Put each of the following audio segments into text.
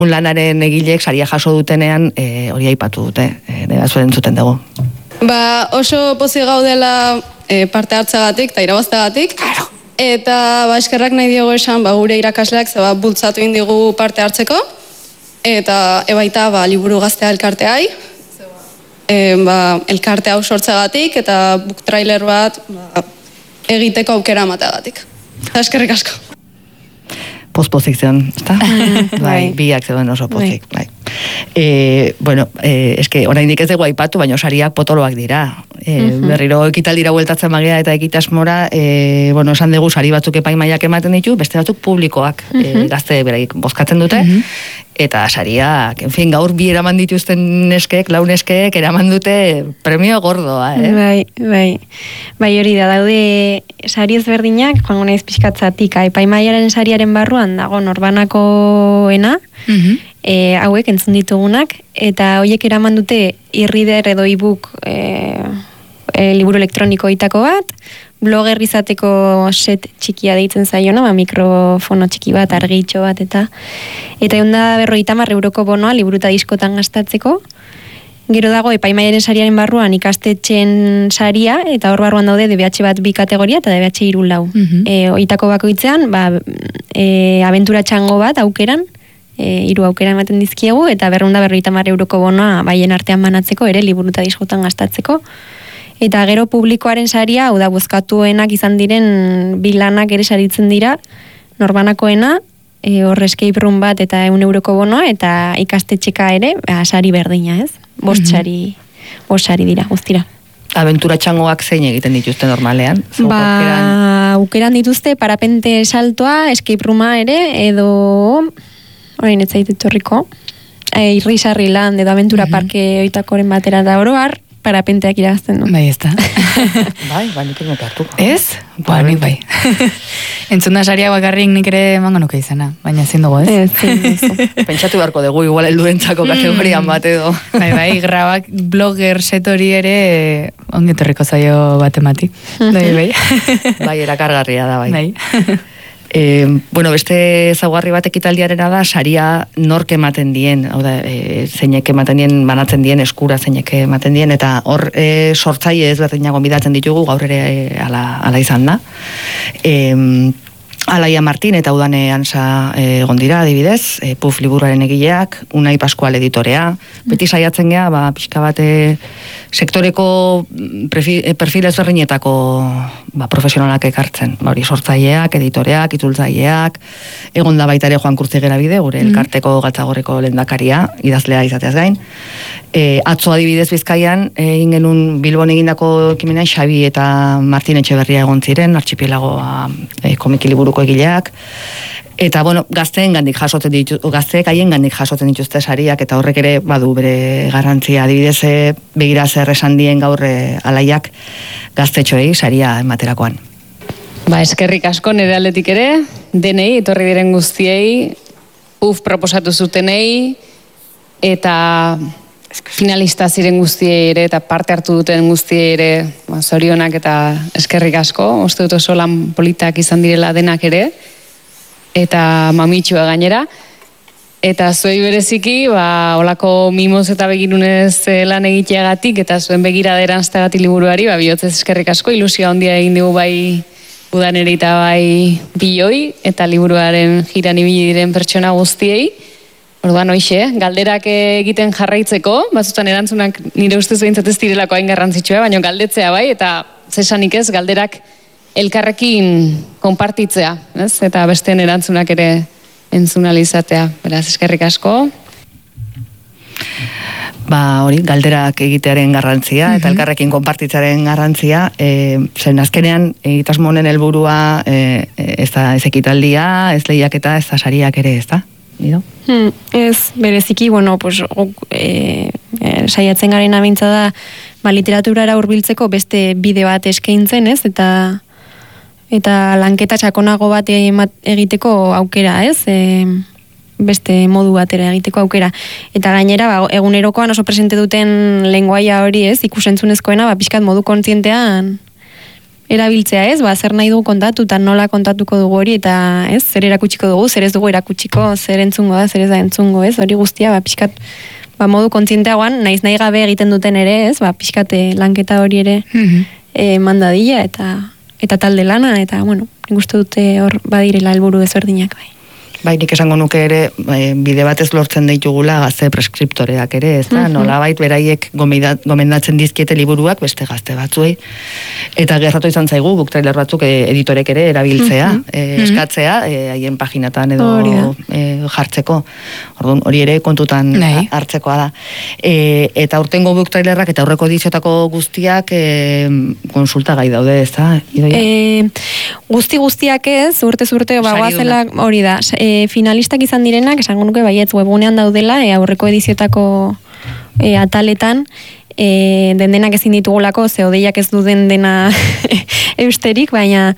lanaren egileek saria jaso dutenean hori aipatu dute, nera zuen zuten dugu. Oso pozik gaudela parte hartzagatik eta irabazteagatik. Eta eskerrak nahi diogu esan gure irakasleak bultzatu indigu parte hartzeko. Eta ebaita liburu gaztea elkarteai. Elkarte hau sortzeagatik eta book trailer bat egiteko aukera amateagatik. Eskerrik asko. Pozik zen, ezta? Bai, biak zeuden oso pozik, bai. Eske, oraindik ez dugu aipatu, baina sariak potoloak dira. Berriro ekitaldira bueltatzen magia eta ekitasmora, esan dugu sari batzuk epaimaiak ematen ditu, beste batzuk publikoak, gazte beraik bozkatzen dute, eta sariak, en fin, gaur bi eraman dituzten neskek, lau neskek, eraman dute premio gordoa, Bai, hori da, daude sari ezberdinak, joango naiz pixkatzatik, epaimaiaren sariaren barruan dago norbanakoena, hauek entzun ditugunak, eta horiek eraman dute e-reader edo e-book liburu elektroniko itako bat, blogger izateko set txikia deitzen zaiona, mikrofono txiki bat, argitxo bat, eta egun da 50 euroko bonoa liburu eta diskotan gastatzeko. Gero dago epaimaiaren sariaren barruan ikastetxeen saria, eta hor barruan daude DBH bat 2 kategoria eta DBH 3 lau. Oitako bakoitzean, abentura txango bat aukeran, 3 aukera ematen dizkiegu, eta 250 euroko bonoa baien artean banatzeko, ere liburu eta diskotan gastatzeko. Eta gero publikoaren saria, hau da bozkatuenak izan diren bilanak ere saritzen dira, norbanakoena, hor escape room bat eta 1 euroko bonoa, eta ikastetxeka ere, sari berdina, ez? 5 sari dira, guztira. Abentura txangoak zein egiten dituzte normalean? Aukeran dituzte parapente saltoa, escape rooma ere, edo, orain ez zaitu etorriko, irrisarri land, edo abentura parke oitakoren batera da oroar, parapenteak irabazten du. Bai, ez da. Nik ez hartu. Ez? Nik bai. Entzunda saria bakarrik nik ere emango nuke izena, baina ezin dugu, ez? Pentsatu beharko dugu, igual helduentzako kategorian bat edo. Bai, grabak blogger setori ere ongetorriko zaio batematik. Bai, erakargarria da, bai. Beste ezaugarri bat ekitaldiarena da, saria nork ematen dien, hau da, zeinek ematen dien, banatzen dien, eskura zeinek ematen dien, eta hor sortzaile ezberdinak gonbidatzen ditugu, gaur ere ala izan da. Alaia Martin eta Udane Ansa gondira, adibidez, Puf liburuaren egileak, Unai Pascual editorea, beti saiatzen gea, pixka bat sektoreko perfil ezberdinetako profesionalak ekartzen. Hori sortzaileak, editoreak, itzultzaileak, egon da baita ere Juan Kurtzigera bide, gure elkarteko Gatzagorreko lehendakaria, idazlea izateaz gain. Atzo adibidez Bizkaian, egin genuen Bilbon egindako ekimenean Xabi eta Martin Etxeberria egon ziren, artxipielagoa komiki liburuko egileak, eta gazteek haien gandik jasotzen dituzte sariak, eta horrek ere badu bere garrantzia, adibidez begira zer esan dien gaur alaiak gaztetxoei saria ematerakoan. Eskerrik asko nire aldetik ere, denei, etorri diren guztiei, proposatu zutenei, eta finalista ziren guztiei ere, eta parte hartu duten guztiei ere, zorionak eta eskerrik asko, uste dut oso lan politak izan direla denak ere, eta mamitxua gainera, eta zuei bereziki, olako mimoz eta begirunez lan egiteagatik, eta zuen begirada eranzteagatik liburuari, bihotzez eskerrik asko, ilusia handia egin dugu bai Udaneri eta bai Biloi, eta liburuaren jiran ibili diren pertsona guztiei. Orduan hoixe, galderak egiten jarraitzeko, batzutan erantzunak nire ustez behintzat ez direlako hain garrantzitsua, baina galdetzea bai, eta zesanik ez, galderak elkarrekin konpartitzea, ez? Eta besteen erantzunak ere entzunalizatea. Beraz, eskerrik asko. Hori, galderak egitearen garrantzia, eta elkarrekin konpartitzaren garrantzia, zen azkenean, egitasmo honen helburua ez da ez ekitaldia, ez lehiaketa, ez da sariak ere, ez da? Ez, bereziki, saiatzen garen abintza da, literaturara hurbiltzeko beste bide bat eskaintzen, ez? Eta lanketa sakonago bat egiteko aukera, ez? Beste modu batera egiteko aukera. Eta gainera, egunerokoan oso presente duten lenguaia hori, ez? Ikusentzunezkoena, pixkat modu kontzientean erabiltzea, ez? Zer nahi dugu kontatu, eta nola kontatuko dugu hori, eta ez? Zer erakutsiko dugu, zer ez dugu erakutsiko, zer entzungo da, zer ez da entzungo, ez? Hori guztia, pixkat, modu kontzienteagoan, nahi gabe egiten duten ere, ez? Pixkat lanketa hori ere mandadila, eta talde lana, eta, bueno, nik uste dute hor badirela helburu ezberdinak, bai. Bai, nik esango nuke ere, bide batez lortzen ditugula gazte preskriptoreak ere, ez da? Nolabait beraiek gomendatzen dizkiete liburuak beste gazte batzuei. Eta gerratu izan zaigu, guk trailer batzuk editorek ere erabiltzea, eskatzea, haien paginatan edo jartzeko. Orduan, hori ere kontutan hartzekoa da. Eta aurtengo book trailerrak eta aurreko ediziotako guztiak konsulta gai daude, ez da? Guztiak ez, urte bagoazela hori da. Finalistak izan direnak, esango nuke baietz webunean daudela, aurreko ediziotako ataletan, dendenak ezin ditugolako, ze odeiak ez du dena eusterik, baina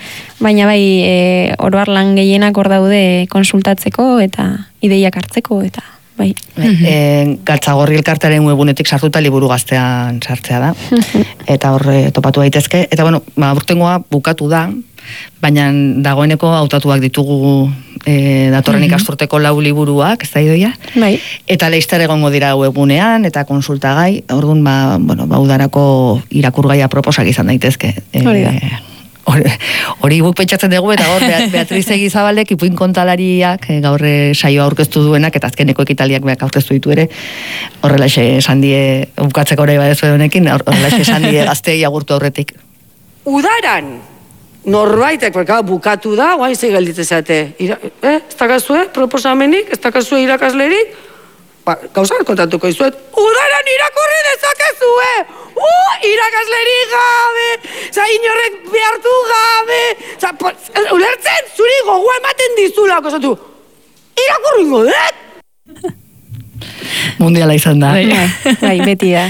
bai oroar lan gehienak hor daude konsultatzeko eta ideiak hartzeko, eta bai. Galtzagorri elkartearen webunetik sartuta liburu gaztean sartzea da, eta hor topatu daitezke, eta bueno, urtengoa bukatu da, baina dagoeneko hautatuak ditugu datorren ikasturteko 4 liburuak, ez da idoia? Bai. Eta leizter egongo dira webunean, eta konsultagai, orduan, udarako irakurgaia proposak izan daitezke. Hori da. Hori guk pentsatzen dugu, eta gaur Beatriz Egizabalek ipuin kontalariak gaur saioa aurkeztu duenak, eta azkeneko ekitaliak beak aurkeztu ditu ere, horrelaxe esan die, bukatzeko ere badezu honekin, horrelaxe esan die gaztei agurtu aurretik. Udaran! Norbaitek, bukatu da, guain zei gelditzen zate. Ez dakazue proposamenik, ez dakazue irakaslerik, gauzak kontatuko izuet, udaran irakurri dezakezue! Irakaslerik gabe! Inorrek behartu gabe! Ulertzen, zuri gogoa ematen dizula, kosatu, irakurringo dut! Mundiala izan da. Bai, beti da.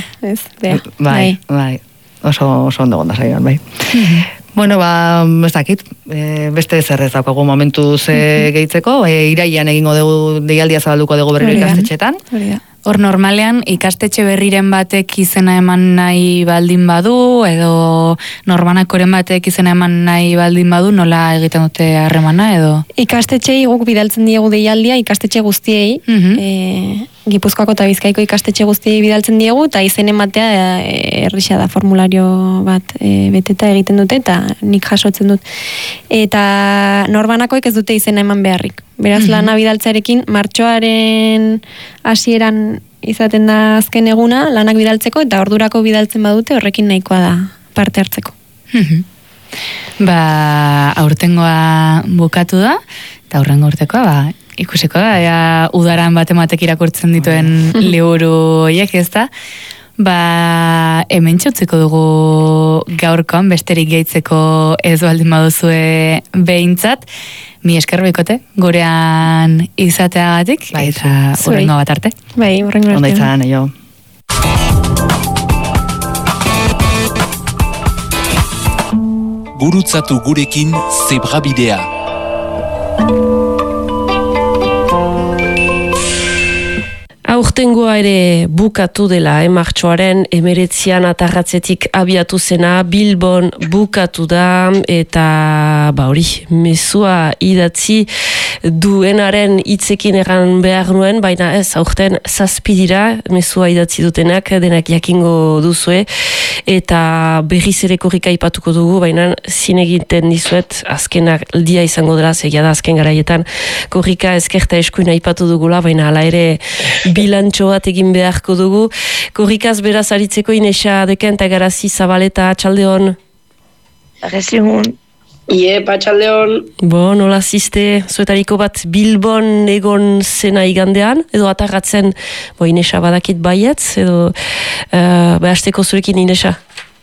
Bai. Oso ondo gonda saioan, bai. Bueno, ez dakit, beste zerrez daukagu momentuz gehitzeko, iraian egingo dugu, deialdia zabalduko dugu berriro ikastetxetan. Hor normalean ikastetxe berriren batek izena eman nahi baldin badu, edo norbanakoren batek izena eman nahi baldin badu, nola egiten dute harremana, edo? Ikastetxei guk bidaltzen diegu deialdia, ikastetxe guztiei, Gipuzkoako eta Bizkaiko ikastetxe guztiei bidaltzen diegu, eta izen ematea errisa da, formulario bat beteta egiten dute, eta nik jasotzen dut. Eta norbanakoek ez dute izena eman beharrik. Beraz, lana bidaltzearekin, martxoaren hasieran izaten da azken eguna, lanak bidaltzeko, eta ordurako bidaltzen badute, horrekin nahikoa da parte hartzeko. Aurtengoa bukatu da, eta aurrengo urtekoa, ikusiko da, udaran batematek irakurtzen dituen liburu horiek, ez da? Hemen txutziko dugu gaurkoan, besterik gehitzeko ez baldin baduzue behintzat. Mi esker bikote, gurean izateagatik, eta urrengo bat arte. Bai, urrengo arte. Onda izan, jo. Gurutzatu gurekin Zebrabidea. Aurtengoa ere bukatu dela, martxoaren 19 atarratzetik abiatu zena, Bilbon bukatu da, eta hori, mezua idatzi duenaren hitzekin egan behar nuen, baina ez, aurten 7 dira, mezua idatzi dutenak, denak jakingo duzue, eta berriz ere korrika ipatuko dugu, baina zin egiten dizuet, azkenak aldia izango dela, zegia da azken garaietan, korrika ezkerta eskuina ipatu dugula, baina ala ere bilantxo bat egin beharko dugu. Korrikaz beraz aritzeko Inesa Deken eta Garazi Zabaleta, atxaldeon. Arrezihun. Patxaldeon. Nola ziste, zuetariko bat Bilbon egon zena igandean, edo atarratzen, Inesa badakit baietz, edo behasteko zurekin Inesa?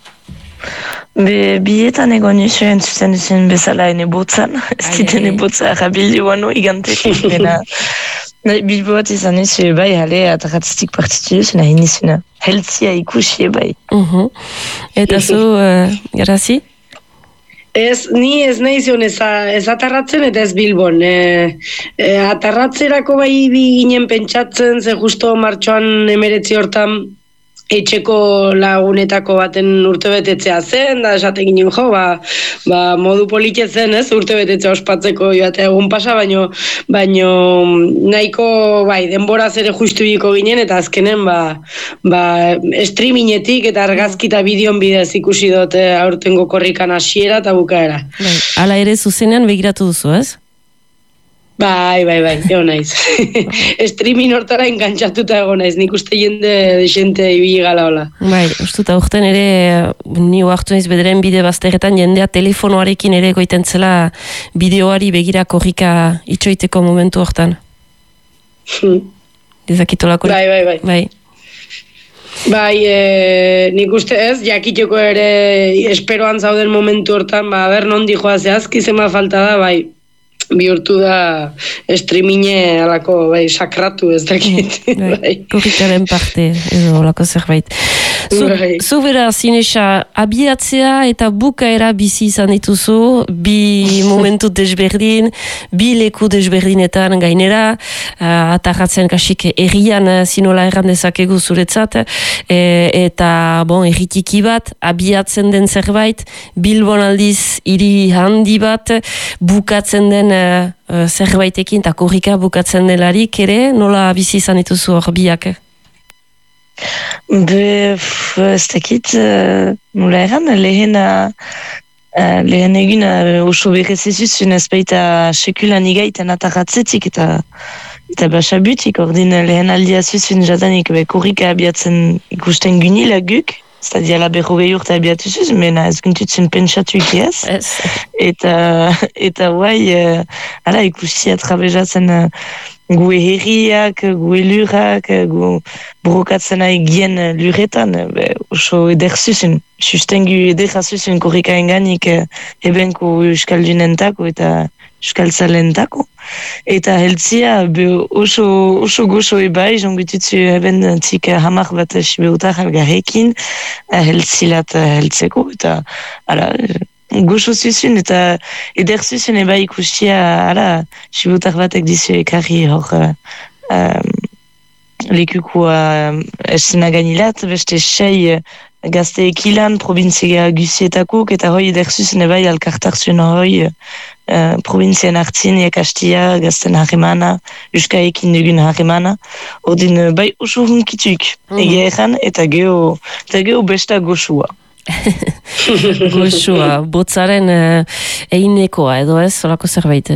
Bietan egon nizuen zuzen duzen bezala enebotzan, ez diten enebotza arabildi guano igantetik, Bilbo bat izan nizue bai, atarratzetik partitu duzuna, nizuna heltzia ikusi bai. Eta zu, Garazi? Ni ez nahi zion ez atarratzen eta ez Bilbon. Atarratzerako bai ginen pentsatzen, ze justo martxoan 19 hortan etxeko lagunetako baten urtebetetzea zen, da esaten ginen jo, modu politxe zen, ez, urtebetetzea ospatzeko joatea egun pasa, baino nahiko, denboraz ere justu biko ginen, eta azkenen, streamingetik eta argazki eta bideon bidez ikusi dut aurtengo korrikan hasiera eta bukaera. Hala ere zuzenean begiratu duzu, ez? Bai, ego naiz. Streaming hortara engantzatuta ego naiz, nik uste jende ibili gala hola. Bai, ustuta urten ere, ni oartu naiz bederen bide bazteretan jendea telefonoarekin ere goiten zela bideoari begira korrika itxoiteko momentu hortan. Dezakitolako. Bai. Nik uste ez, jakiteko ere esperoan zauden momentu hortan, nondi joazea azkizema falta da, bihurtu da streaminge alako, sakratu ez dakit. Korrikaren parte, edo olako zerbait. Zu bera, Zinesa, abiatzea eta bukaera bizi izan dituzu, bi momentu desberdin, bi leku desberdinetan gainera, atarratzen kasik errian zinola erran dezakegu zuretzat, eta, erritiki bat, abiatzen den zerbait, Bilbon aldiz hiri handi bat, bukatzen den zerbaitekin eta korrika bukatzen delarik ere, nola bizi izan dituzu hor biak? Ez dakit, nola erran, lehen egin oso berrezizuzun ez baita sekulan igaiten atarratzetik eta basabutik, ordin lehen aldia zuzun jadanik korrika abiatzen ikusten gunila guk, ez da berrogei urte abiatu zuz, mena ez guntutzen pentsatu ikiaz. Eta ala ikusi atrabezatzen gue herriak, gue lurak, gu brokatzen egien luretan, oso eder zuzun. Sustengu edera zuzun korrika enganik ebenko euskaldunentako eta euskaltzalentako. Eta heltzia oso gozo ebai, jongututzu eben zik hamar bat sibeutar algarrekin heltzilat heltzeko, eta gozo zuzun, eta eder zuzun ebai ikustia sibeutar batek dizu ekarri hor lekukua esena ganilat, beste sei gazte ekilan, provintzia guzietakuk, eta hoi eder zuzun ebai alkartarzun hoi provintzien hartzin, ekastia, gazten harremana, euskaekin dugun harremana, ordin oso hunkituk egia ezan, eta geho besta goxua. Goxua, botzaren einekoa edo ez, solako zerbait?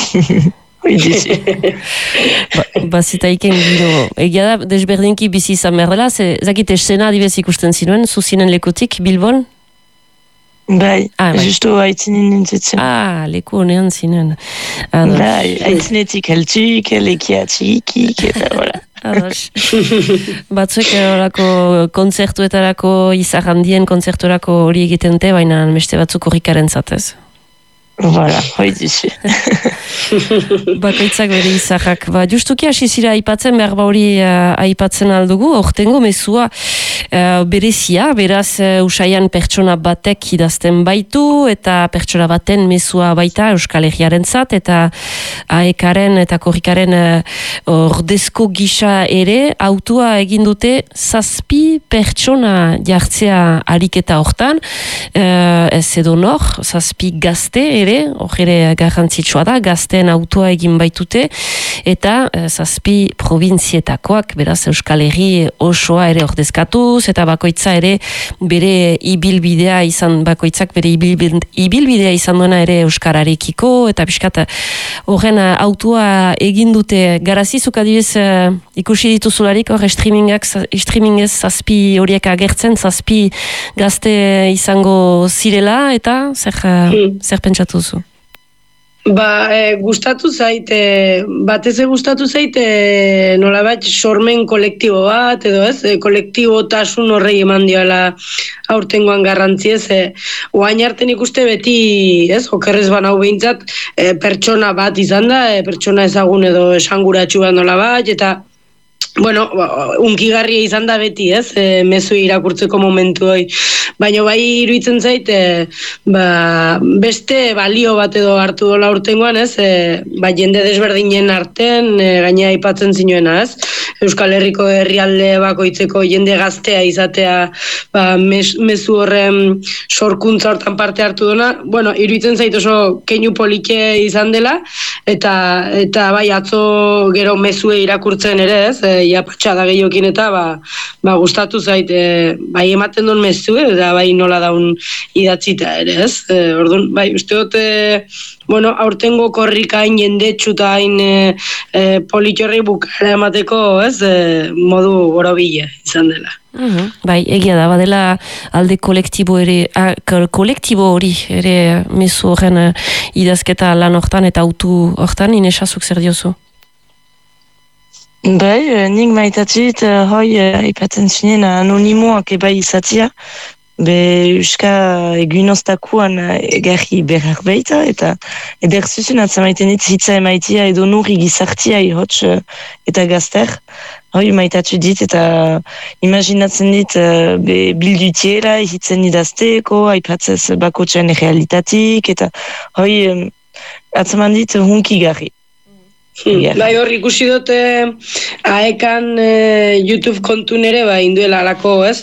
Bazita iken giro. Egia da, desberdinki bizi izan behar dela, zakit esena adibez ikusten zinuen, zuzinen lekutik, Bilbon? Bai, justu haitzinen nintzitzen. Leku honean zinen. Bai, haitzinetik heltuk, lekiatik, eta hola. Batzuek horako kontzertuetarako, izar handien kontzertuerako hori egiten te, baina beste batzuk horrikaren zatez. Voilà, hoi dizu. Bakoitzak bere izahak. Justuki hasi zira aipatzen, behar hori aipatzen aldugu, ortengo mezua berezia, beraz usaian pertsona batek idazten baitu, eta pertsona baten mezua baita Euskal Herriaren zat, eta aekaren eta korrikaren ordezko gisa ere, autua egin dute 7 pertsona jartzea ariketa hortan, ez edo nor, 7 gazte ere, hori garrantzitsua da, gazteen autoa egin baitute, eta 7 provinzietakoak, beraz Euskal Herri osoa ere ordezkatuz, eta bakoitza ere bere ibilbidea izan, bakoitzak bere ibilbidea izan duena ere euskararekiko, eta pixkat horren autoa egin dute. Garazizuk adibez ikusi dituzularik hor streamingez 7 horiek agertzen, 7 gazte izango zirela, eta zer pentsatu zu? Gustatu zaite, batez gustatu zaite nolabait sormen kolektibo bat, edo ez, kolektibotasun horrei eman diola aurtengoan garrantzi ez, oain arten ikuste beti, ez, okerrez banau behintzat, pertsona bat izan da, pertsona ezagun edo esanguratsu bat nolabait, eta unkigarria izan da beti, ez, mezu irakurtzeko momentu hoi. Baina bai iruditzen zait, beste balio bat edo hartu dola urtengoan, ez, jende desberdinen arten, gaina aipatzen zinuena, ez. Euskal Herriko herrialde bakoitzeko jende gaztea izatea, mezu horren sorkuntza hortan parte hartu duna. Bueno, iruditzen zait oso keinu polike izan dela, eta bai atzo gero mezue irakurtzen ere, ez? Ja patxada gehiokin eta gustatu zait, bai ematen duen mezue, eta bai nola daun idatzita ere, ez? Orduan, bai, uste dut, bueno, aurtengo korrikain jendetsu eta hain politxorri bukara emateko, ez? Modu borobile izan dela. Bai, egia da, badela alde kolektibo hori ere mezu horren idazketa lan hortan eta autu hortan, Inesazuk zer diozu? Bai, nik maitatzit, aipatzen zinen anonimoak ebai izatia, Euska eguinoztakuan egarri berrar baita, eta eder zuzun atzamaiten hitza emaitia edo nurri gizartia hots eta gazter. Maitatzu dit eta imaginatzen dit bildutiera hitzen idazteko, aipatzez bakotxean realitatik, eta atzaman dit hunki garri. Bai, hor ikusi dute aekan YouTube kontun ere induela alako, ez?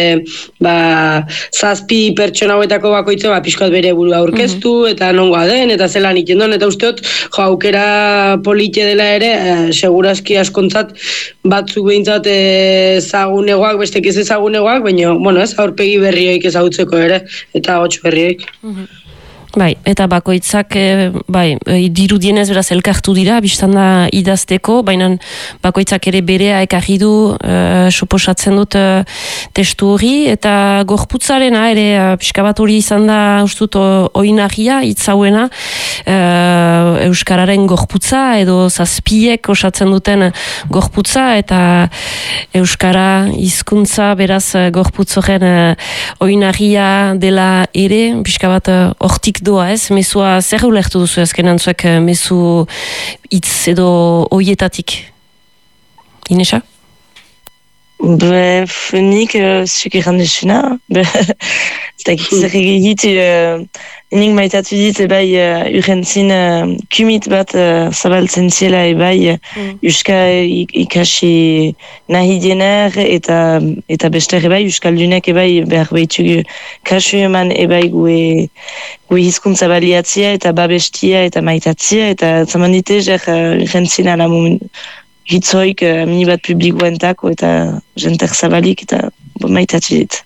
Zazpi pertsona hauetako bakoitze pixkoat bere burua aurkeztu eta nongoa den, eta zelan ikendon, eta usteot aukera polite dela ere, segurazki askontzat batzuk behintzat ezagunegoak, bestek ez ezagunegoak, baina, bueno, ez, aurpegi berrioik ezagutzeko ere, eta hots berrioik. Bai, eta bakoitzak, dirudienez beraz elkartu dira, biztan da idazteko, baina bakoitzak ere berea ekarri du, suposatzen dut testu hori, eta gorputzarena ere, pixka bat hori izan da, ustut, oinagia, hitzauena, Euskararen gorputza, edo zazpiek osatzen duten gorputza, eta Euskara hizkuntza beraz gorputz horren oinagia dela ere, pixka bat hortik doa, ez? Mezua zer ulertu duzu azkenan zuek mezu hitz edo oietatik? Inesa? Nik zuk errandesuna. Zer egit, nik maitatu dit urrentzin kumit bat zabaltzen ziela Euska ikasi nahi diener eta bester Euskaldunek behar behitugu kasu eman gue hizkuntza baliatzia eta babestia eta maitatzia eta zaman dite urrentzin alamun hitzoik mini bat publikoentako eta jenter zabalik eta maitatu dit.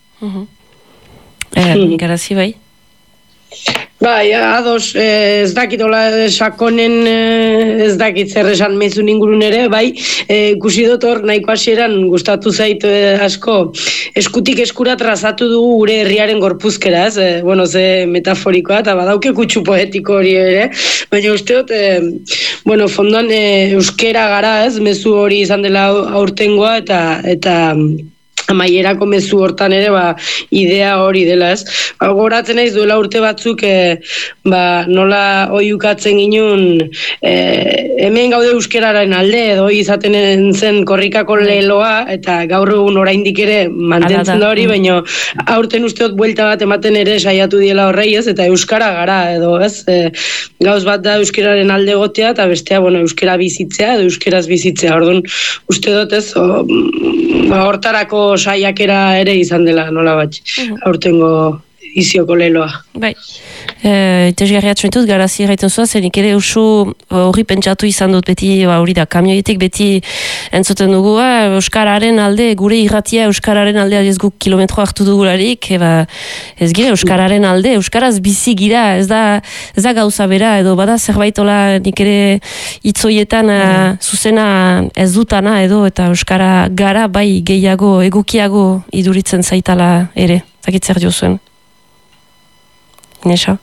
Garazi bai? Bai, ados, ez dakit hola sakonen, ez dakit zer esan mezun ingurun ere, bai, ikusi dut hor nahiko hasieran gustatu zait asko, eskutik eskura trazatu dugu gure herriaren gorpuzkera, ez? Bueno, ze metaforikoa, eta badauke kutsu poetiko hori ere, baina uste dut, bueno, fondoan euskera gara, ez? Mezu hori izan dela aurtengoa, eta amaierako mezu hortan ere idea hori dela, ez? Goratzen naiz duela urte batzuk nola oiukatzen ginun hemen gaude euskeraren alde edo izaten zen korrikako leloa eta gaur egun oraindik ere mantentzen da hori, baina aurten usteot buelta bat ematen ere saiatu diela horrei, ez? Eta euskara gara edo, ez? Gauz bat da euskeraren alde gotea eta bestea, bueno, euskera bizitzea edo euskeraz bizitzea. Orduan uste dut, ez? Hortarako saiakera ere izan dela, nola bat, aurtengo izioko leloa. Bai, itesgarri atxointut, garazi erraiten zua, zenik ere usu horri pentsatu izan dut beti, hori da, kamioetik beti entzuten dugu, Euskararen alde, gure irratia Euskararen alde ez guk kilometro hartu dugularik, ez gira Euskararen alde, Euskaraz bizi gira, ez da gauza bera, edo bada zerbaitola nik ere hitzoietan zuzena ez dutana, edo eta Euskara gara bai gehiago, egukiago iduritzen zaitala ere, zakit zer diozuen. Inesa?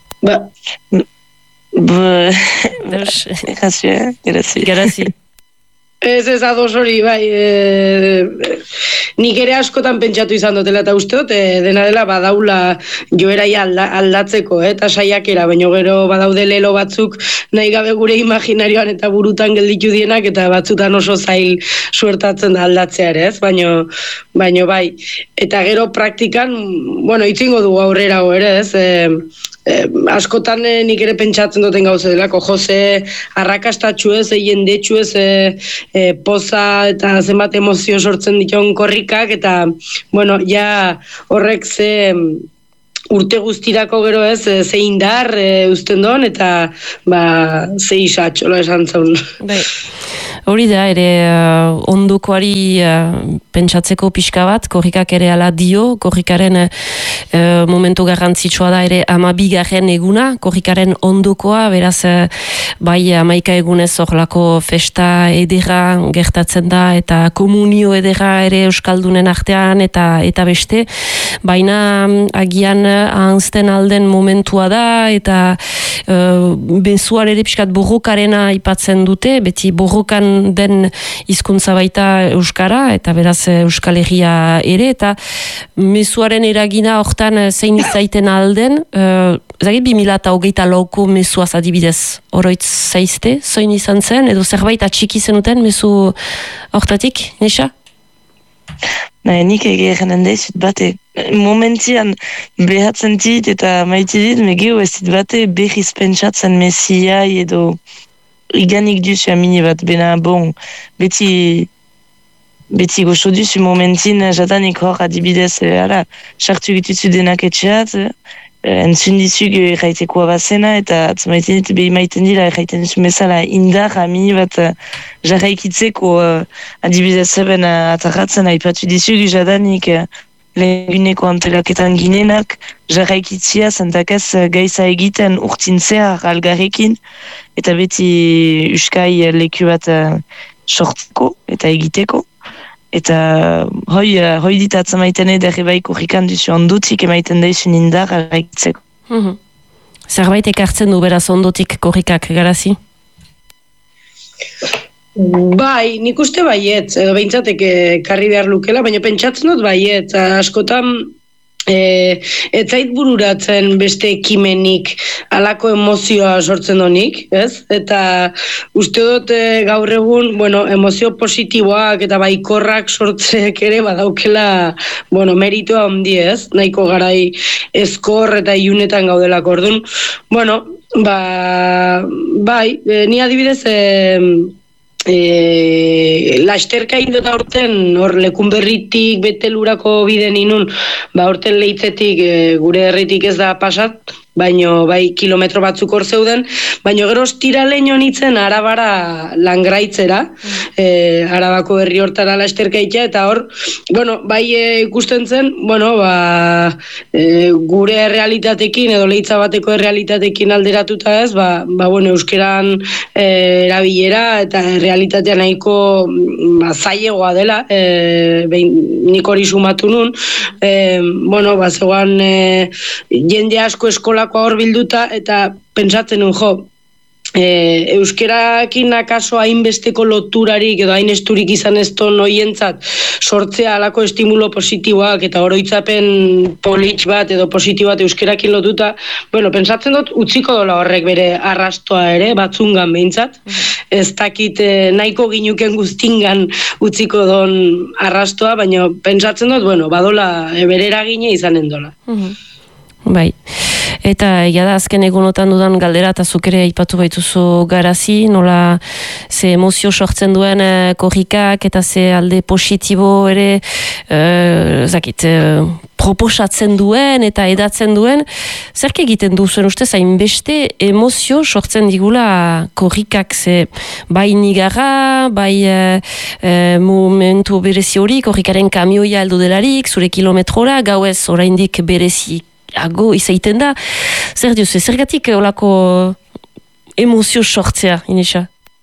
Garazi. Ez ados hori, bai, nik ere askotan pentsatu izan dutela eta usteot, dena dela badaula joeraia aldatzeko, eta saiakera, baina gero badaude lelo batzuk nahi gabe gure imaginarioan eta burutan gelditu dienak, eta batzutan oso zail suertatzen da aldatzea ere, ez? Baina bai, eta gero praktikan, bueno, itzingo dugu aurrera ere, ez? askotan nik ere pentsatzen duten gauza delako, Jose arrakastatxu ez, jendetxu ez, poza eta zenbat emozio sortzen dituen korrikak, eta, bueno, ja horrek ze urte guztirako gero ez, ze indar uzten don, eta ze isatxola esan zaun. Hori da, ere ondokoari pentsatzeko pixka bat, korrikak ere ala dio, korrikaren momentu garrantzitsua da ere 12. eguna, korrikaren ondokoa, beraz bai 11 egunez horlako festa edera gertatzen da, eta komunio edera ere euskaldunen artean, eta beste, baina agian ahanzten alden momentua da, eta bezuar ere pixkat borrokarena aipatzen dute, beti borrokan den hizkuntza baita euskara, eta beraz Euskal Herria ere, eta mezuaren eragina hortan zein izaiten alden, zagit 2024ko mezuaz adibidez, oroitz zaizte, zoin izan zen, edo zerbait atxiki zenuten mezu hortatik, Neša? Nik egeren dezut bate. Momentian behatzen dit eta maite dit, megeo ez dit bate behiz pentsatzen mesiai edo iganik duzu amini bat, bena bon, beti goxo duzu momentin jatanik hor adibidez, sartu gituzu denak etxeat, entzun dizug erraitekoa bazena, eta atzmaiten dit behi maiten dira erraiten duzu mesala indar amini bat jarraikitzeko adibidez zeben atarratzen aipatu dizug jadanik lehenguneko antelaketan ginenak jarraikitzia zentakaz gaiza egiten urtintzea algarrekin, eta beti uskai leku bat sortzeko eta egiteko. Eta hoi ditatzen maiten edere bai korrikan duzu ondotik emaiten daizun indar araitzeko. Zerbait ekartzen du beraz ondotik korrikak, Garazi? Bai, nik uste baiet, behintzatek karri behar lukela, baina pentsatzen dut baiet, askotan ez zait bururatzen beste ekimenik alako emozioa sortzen donik, ez? Eta uste dut gaur egun, emozio positiboak eta baikorrak sortzeek ere badaukela, meritoa handi, ez? Nahiko garai ezkor eta ilunetan gaudelako orduan. Bai, ni adibidez lasterka indot aurten hor Lekunberritik Betelurako biden inun, aurten Leitzetik gure herritik ez da pasat, baino bai kilometro batzuk hor zeuden, baino gero ostiralein honitzen Arabara Langraitzera, Arabako herri hortara lasterka itea, eta hor, bai ikusten zen, gure realitatekin edo Leitza bateko realitatekin alderatuta ez, euskeran erabilera eta realitatea nahiko zailegoa dela, nik hori sumatu nun, zegoan jende asko eskolako hor bilduta, eta pentsatzen nun, euskerakin akaso hainbesteko loturarik edo hain esturik izan ez ton hoientzat sortzea alako estimulo positiboak eta oroitzapen politx bat edo positibo bat euskerakin lotuta, pentsatzen dut utziko dola horrek bere arrastoa ere, batzungan behintzat, ez dakit nahiko ginuken guztingan utziko don arrastoa, baina pentsatzen dut, badola bere eragine izanen dola. Bai. Eta egia da azken egunotan dudan galdera eta zuk ere aipatu baituzu Garazi, nola ze emozio sortzen duen korrikak eta ze alde positibo ere proposatzen duen eta edatzen duen, zerk egiten duzuen ustez hainbeste emozio sortzen digula korrikak, ze bai nigarra, bai momentu berezi hori, korrikaren kamioia heldu delarik, zure kilometrora, gauez oraindik berezi ago izaiten da. Zer diozu, zergatik olako emozio sortzea, Ineša?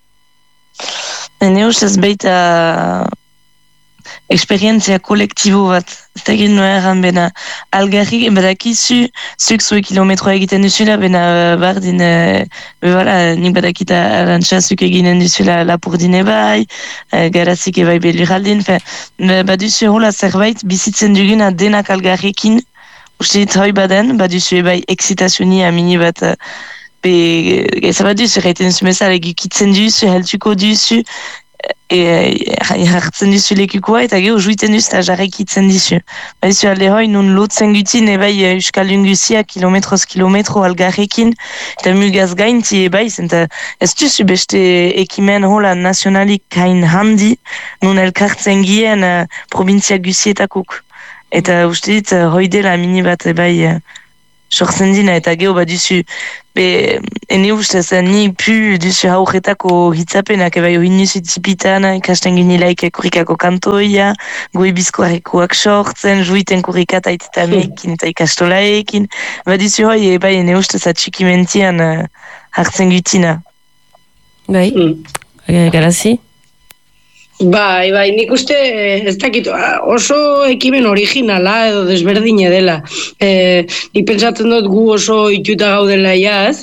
Ne ustez baita esperientzia kolektibo bat, ez da egin noa erran bena algarrik, badakizu, zuk zue kilometroa egiten duzula, bena bardin, nik badakita arantxa zuk eginen duzula lapurdine bai, Garazik ebai beluraldin, baduzu hola zerbait bizitzen duguna denak algarrekin, uste dit hoi baden, baduzu ebai excitazuni amini bat, eza baduzu reiten duzu mesala egikitzen duzu, heltuko duzu, jartzen dizu lekukua, eta geho juiten duz eta jarrekitzen dizu. Baizu alde hoi, nun lotzen gutin, ebai Euskaldun guzia, kilometro algarrekin, eta mugaz gainti ebai, zenta ez duzu beste ekimen hola nazionalik hain handi, nun elkartzen gien provintzia guzietakuk. Eta uste dit, hoi dela mini bat ebai sortzen dina, eta geho bat duzu, ene ustez, ni pu duzu haurretako hitzapenak, ebai hori nuzu tipitan, ikasten ginilaik kurikako kantoia, goi bizkoarekoak sortzen, juiten kurikat aitetamekin eta ikastolaekin, bat duzu hoi, ebai ene ustez atxikimentian hartzen gutina. Bai, garazi? Bai, nik uste, ez dakit, oso ekimen originala edo desberdine dela. Nik pentsatzen dut gu oso ituta gaudela jaz,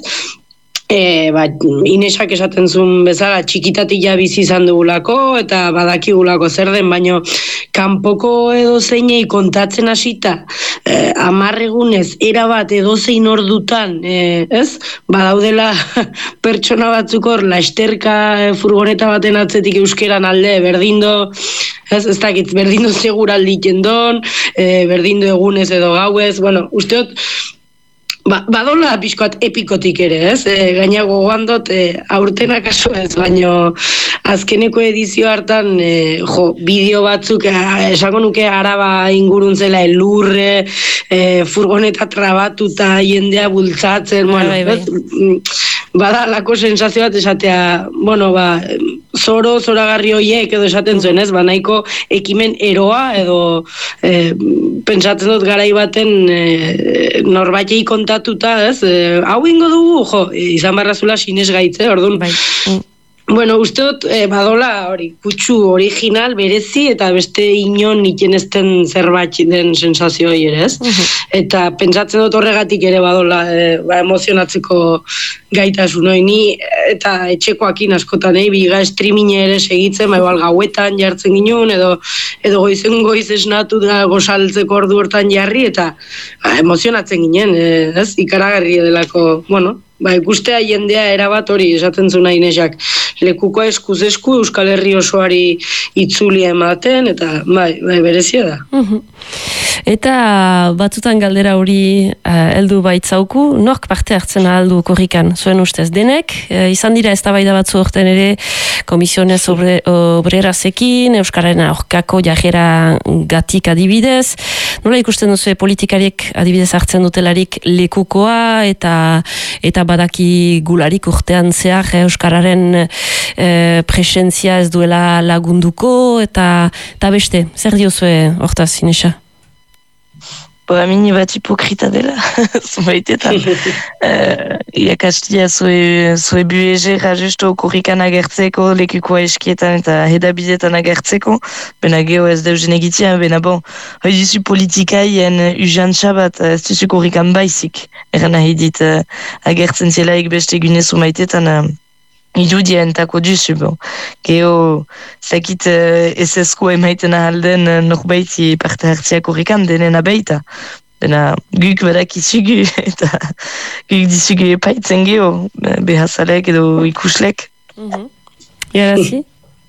Inesak esaten zuen bezala txikitatik ja bizi izan dugulako eta badakigulako zer den, baino kanpoko edo zeinei kontatzen hasita 10 egunez erabat edo zein ordutan, ez? Badaudela pertsona batzuk hor lasterka furgoneta baten atzetik euskeran alde berdindo, ez dakit, berdindo seguraldi jendon, berdindo egunez edo gauez, bueno, usteot badola pixkoat epikotik ere, ez? Gaina gogoan dut, aurtena kaso ez, baino azkeneko edizio hartan, bideo batzuk, esango nuke Araba ingurun zela elurre, furgoneta trabatuta, jendea bultzatzen, bada lako sensazio bat esatea, zoragarri horiek edo esaten zuen, ez? Nahiko ekimen eroa edo pentsatzen dut garai baten norbaitei kontatuta, ez? Hau ingo dugu, izan barrazula sinesgaitze, orduan. Bueno, uste dut, badola hori, kutsu original, berezi, eta beste inon ikenezten zerbait den sensazio hori ere, ez? Eta pentsatzen dut horregatik ere badola emozionatzeko gaitasun hori, ni eta etxekoakin askotan, biga streaming ere segitzen, igual gauetan jartzen ginen, edo goiz esnatu da gozaltzeko ordu hortan jarri, eta emozionatzen ginen, ez? Ikaragarri delako, ikustea jendea erabat hori esaten zuen Inesak, lekuko eskuz esku Euskal Herri osoari itzulia ematen, eta berezia da. Eta batzutan galdera hori heldu baitzauku, nork parte hartzen aldu korrikan, zuen ustez denek, izan dira eztabaida batzu horten ere Komisiones Obrerasekin, Euskararen aurkako jajera gatik adibidez, nola ikusten duzu politikariek adibidez hartzen dutelarik lekukoa eta badaki gularik urtean zehar Euskararen presentzia ez duela lagunduko eta beste, zer diozue hortaz, Inesa? Mini bat hipokrita dela, zumaitetan. Iakastia zue buegera justo korrikan agertzeko, lekukoa eskietan eta hedabidetan agertzeko, bena geho ez deuzen egitian, bena hoi duzu politikaien ujantza bat, ez duzu korrikan baizik, eran nahi dit agertzen zelaik beste gune zumaitetan, irudien tako duzu, geho zakit esesko emaiten ahalden norbaiti parte hartzia korrikan denen abeita. Dena guk badakizugu eta guk dizugu epaitzen geho, behazalek edo ikuslek. Jarazi?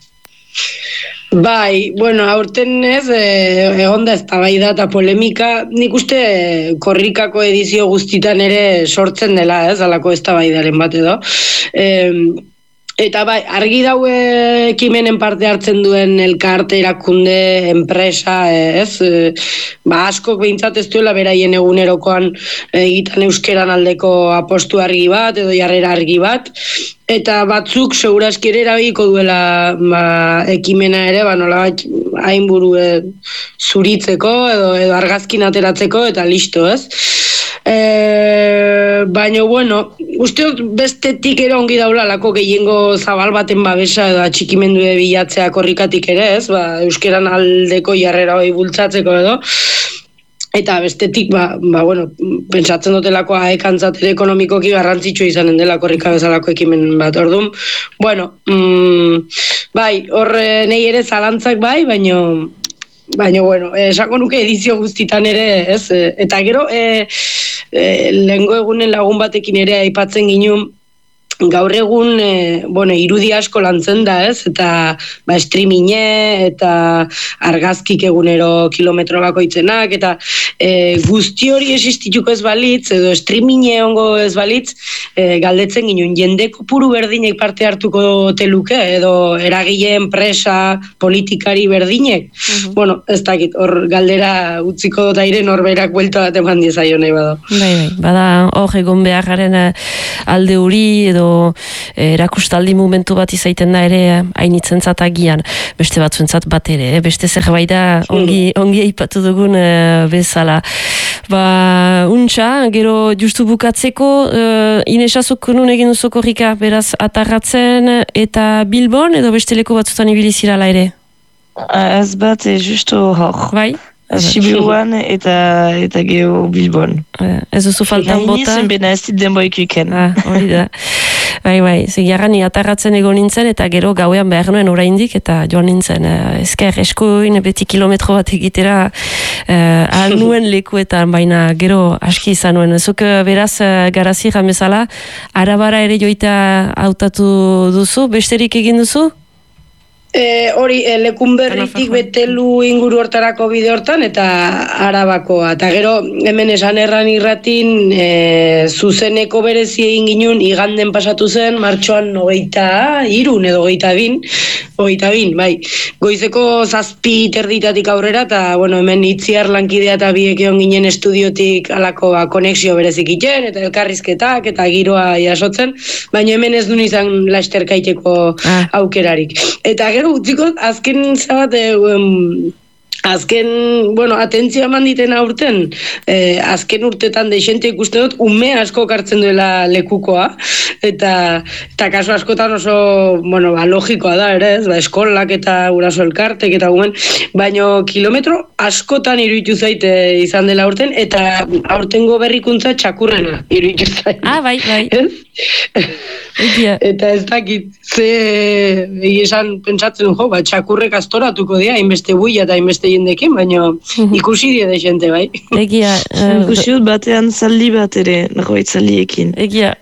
Aurten ez, egonda eztabaida eta polemika, nik uste korrikako edizio guztitan ere sortzen dela, ez, alako eztabaidaren bat edo. Eta argi daue ekimenen parte hartzen duen elkarte, erakunde, enpresa, ez? Askok behintzat ez duela beraien egunerokoan egiten euskeran aldeko apostu argi bat, edo jarrera argi bat, eta batzuk segurazki ere erabiliko duela ekimena ere, nolabait hainburu zuritzeko, edo argazkin ateratzeko, eta listo, ez? Baina, usteot bestetik ere ongi daula lako gehiengo zabal baten babesa edo atxikimendu bilatzea korrikatik ere, ez? Euskeran aldeko jarrera hori bultzatzeko edo. Eta bestetik, pentsatzen dutelako aekantzat ere ekonomikoki garrantzitsua izanen dela korrika bezalako ekimen bat, orduan. Hor nahi ere zalantzak baina, esako nuke edizio guztitan ere, ez? Eta gero, lehengo egunen lagun batekin ere aipatzen ginen, gaur egun irudi asko lantzen da, ez? Eta streaminge eta argazkik egunero kilometro bakoitzenak eta guzti hori existituko ez balitz edo streaminge ongo ez balitz galdetzen ginen jende kopuru berdinek parte hartuko teluke edo eragile enpresa politikari berdinek. Bueno, ez dakit, hor galdera utziko dut aire norberak buelta bat eman diezaio nahi bada. Bai, bada hor egon beharraren alde hori edo erakustaldi momentu bat izaiten da ere hainitzentzat agian, beste batzuentzat bat ere, beste zerbait da ongi aipatu dugun bezala. Untxa, gero justu bukatzeko, Inesazuk nun egin duzu korrika, beraz atarratzen eta Bilbon edo besteleko batzutan ibilizirala ere? Ez bat, justu hor. Bai? Sibiruan eta geho Bilbon. Ez duzu faltan bota? Hain bena ez dit denboik iken. Hori da. Bai, zegiaran atarratzen egon nintzen eta gero gauean behar nuen oraindik eta joan nintzen. Ezker eskuin beti kilometro bat egitera ahal nuen lekuetan, baina gero aski izan nuen. Zuk beraz garazi bezala, Arabara ere joita hautatu duzu, besterik egin duzu? Hori, Lekunberritik Betelu inguru hortarako bide hortan eta Arabakoa. Eta gero, hemen esan erran irratin zuzeneko berezi egin ginun iganden pasatu zen, martxoan 23 edo 22, bai. Goizeko 7 terditatik aurrera, eta hemen Itziar lankidea eta biek egon ginen estudiotik alako konexio berezik iten, eta elkarrizketak eta giroa jasotzen, baina hemen ez duen izan lasterkaiteko aukerarik. Eta gero utziko, azken zabat, atentzioa eman ditena urten, azken urtetan deixente ikusten dut, ume asko kartzen duela lekukoa, eta kaso askotan oso, logikoa da, ere, eskolak eta guraso elkartek eta guen, baino kilometro askotan iruditu zaite izan dela urten, eta aurtengo berrikuntza txakurrena iruditu zaite. Bai. Eta ez dakit, esan pentsatzen txakurrek astoratuko dira, hainbeste buia eta hainbeste jendekin, baina ikusi die deixente, bai. Egia. Ikusi dut batean zaldi bat ere, nagoait zaldiekin. Egia.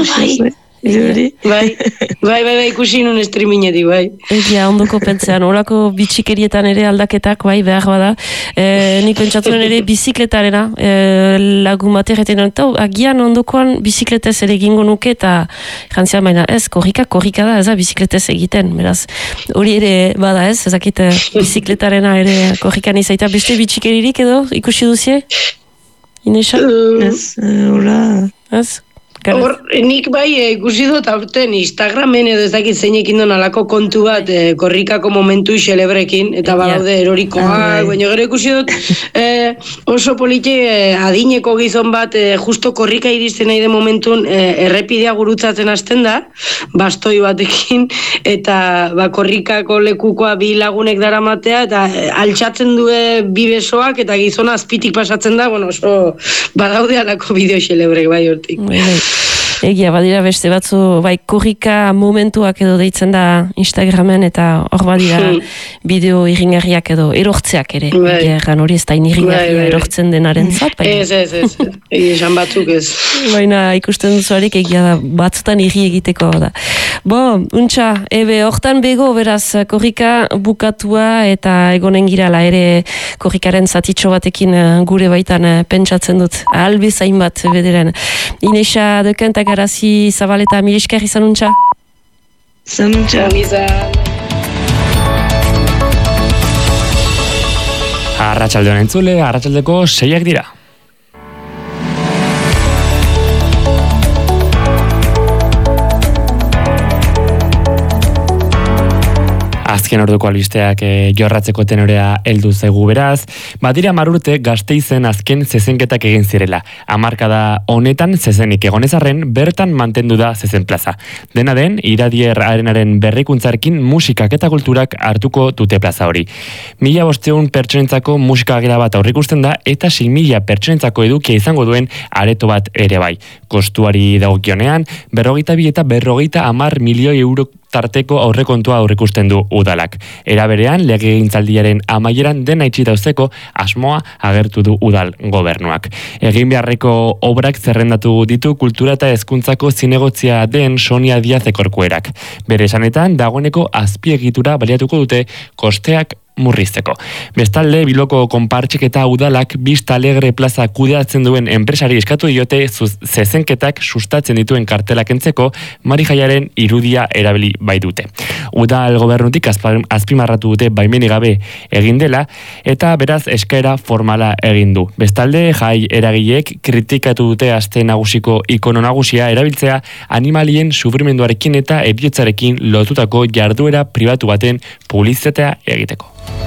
Bai, ikusi nun streamingetik, bai. Egia, ondoko pentsean, horako bitxikerietan ere aldaketak, bai, behar bada. Nik pentsaturen ere bizikletarena, lagun bat erreten, agian ondokoan bizikletez ere egingo nuke, eta jantzian baina ez, korrika da, ez da bizikletez egiten, beraz, hori ere bada ez, ezakit bizikletarena ere korrikan izaita, beste bitxikeririk edo ikusi duzie? Inesa? Ez, hola. Ez? Hor, nik bai ikusi dut aurten Instagramen edo ez dakit zeinekin don alako kontu bat korrikako momentu xelebrekin, eta badaude erorikoak, baina gero ikusi dut oso polite adineko gizon bat justo korrika iristen nahi de momentun errepidea gurutzatzen hasten da, bastoi batekin, eta korrikako lekukoa bi lagunek daramatea, eta altxatzen du bi besoak, eta gizona azpitik pasatzen da, oso badaude alako bideo xelebrek bai hortik. Egia, badira beste batzu, bai, korrika momentuak edo deitzen da Instagramen, eta hor badira bideo irringarriak edo erortzeak ere. Egan hori ez da irringarria erortzen denaren zat. Ez, esan batzuk ez. Baina ikusten duzuarik egia da, batzutan irri egiteko da. Untxa, hortan bego, beraz, korrika bukatua eta egonen girala ere korrikaren zatitxo batekin gure baitan pentsatzen dut. Albezain bat bederen. Inesa Deukenta Garazi Zabaleta, mil esker izan untxa? Izan untxa. Arratsaldeon entzule, arratsaldeko 6 dira. Azken orduko albisteak jorratzeko tenorea heldu zaigu beraz. Badira 10 urte Gasteizen azken zezenketak egin zirela. Hamarkada honetan zezenik egonezarren bertan mantendu da zezen plaza. Dena den, Iradier Arenaren berrikuntzarekin musikak eta kulturak hartuko dute plaza hori. 1500 pertsonentzako musika gela bat aurrikusten da eta 6.000 pertsonentzako edukia izango duen areto bat ere bai. Kostuari dagokionean, 42 eta 50 milioi euro tarteko aurrekontua aurrikusten du udalak. Era berean, legegintzaldiaren amaieran dena itxita uzteko asmoa agertu du udal gobernuak. Egin beharreko obrak zerrendatu ditu kultura eta hezkuntzako zinegotzia den Sonia Díaz Ekorkuerak. Bere esanetan, dagoeneko azpiegitura baliatuko dute kosteak murrizteko. Bestalde, Bilboko konpartxek eta udalak Vista Alegre plaza kudeatzen duen enpresari eskatu diote zezenketak sustatzen dituen kartelak entzeko Marijaiaren irudia erabili bai dute. Udal gobernutik azpimarratu dute baimenik gabe egin dela eta beraz eskaera formala egin du. Bestalde, jai eragileek kritikatu dute aste nagusiko ikono nagusia erabiltzea animalien sufrimenduarekin eta heriotzarekin lotutako jarduera pribatu baten publizitatea egiteko.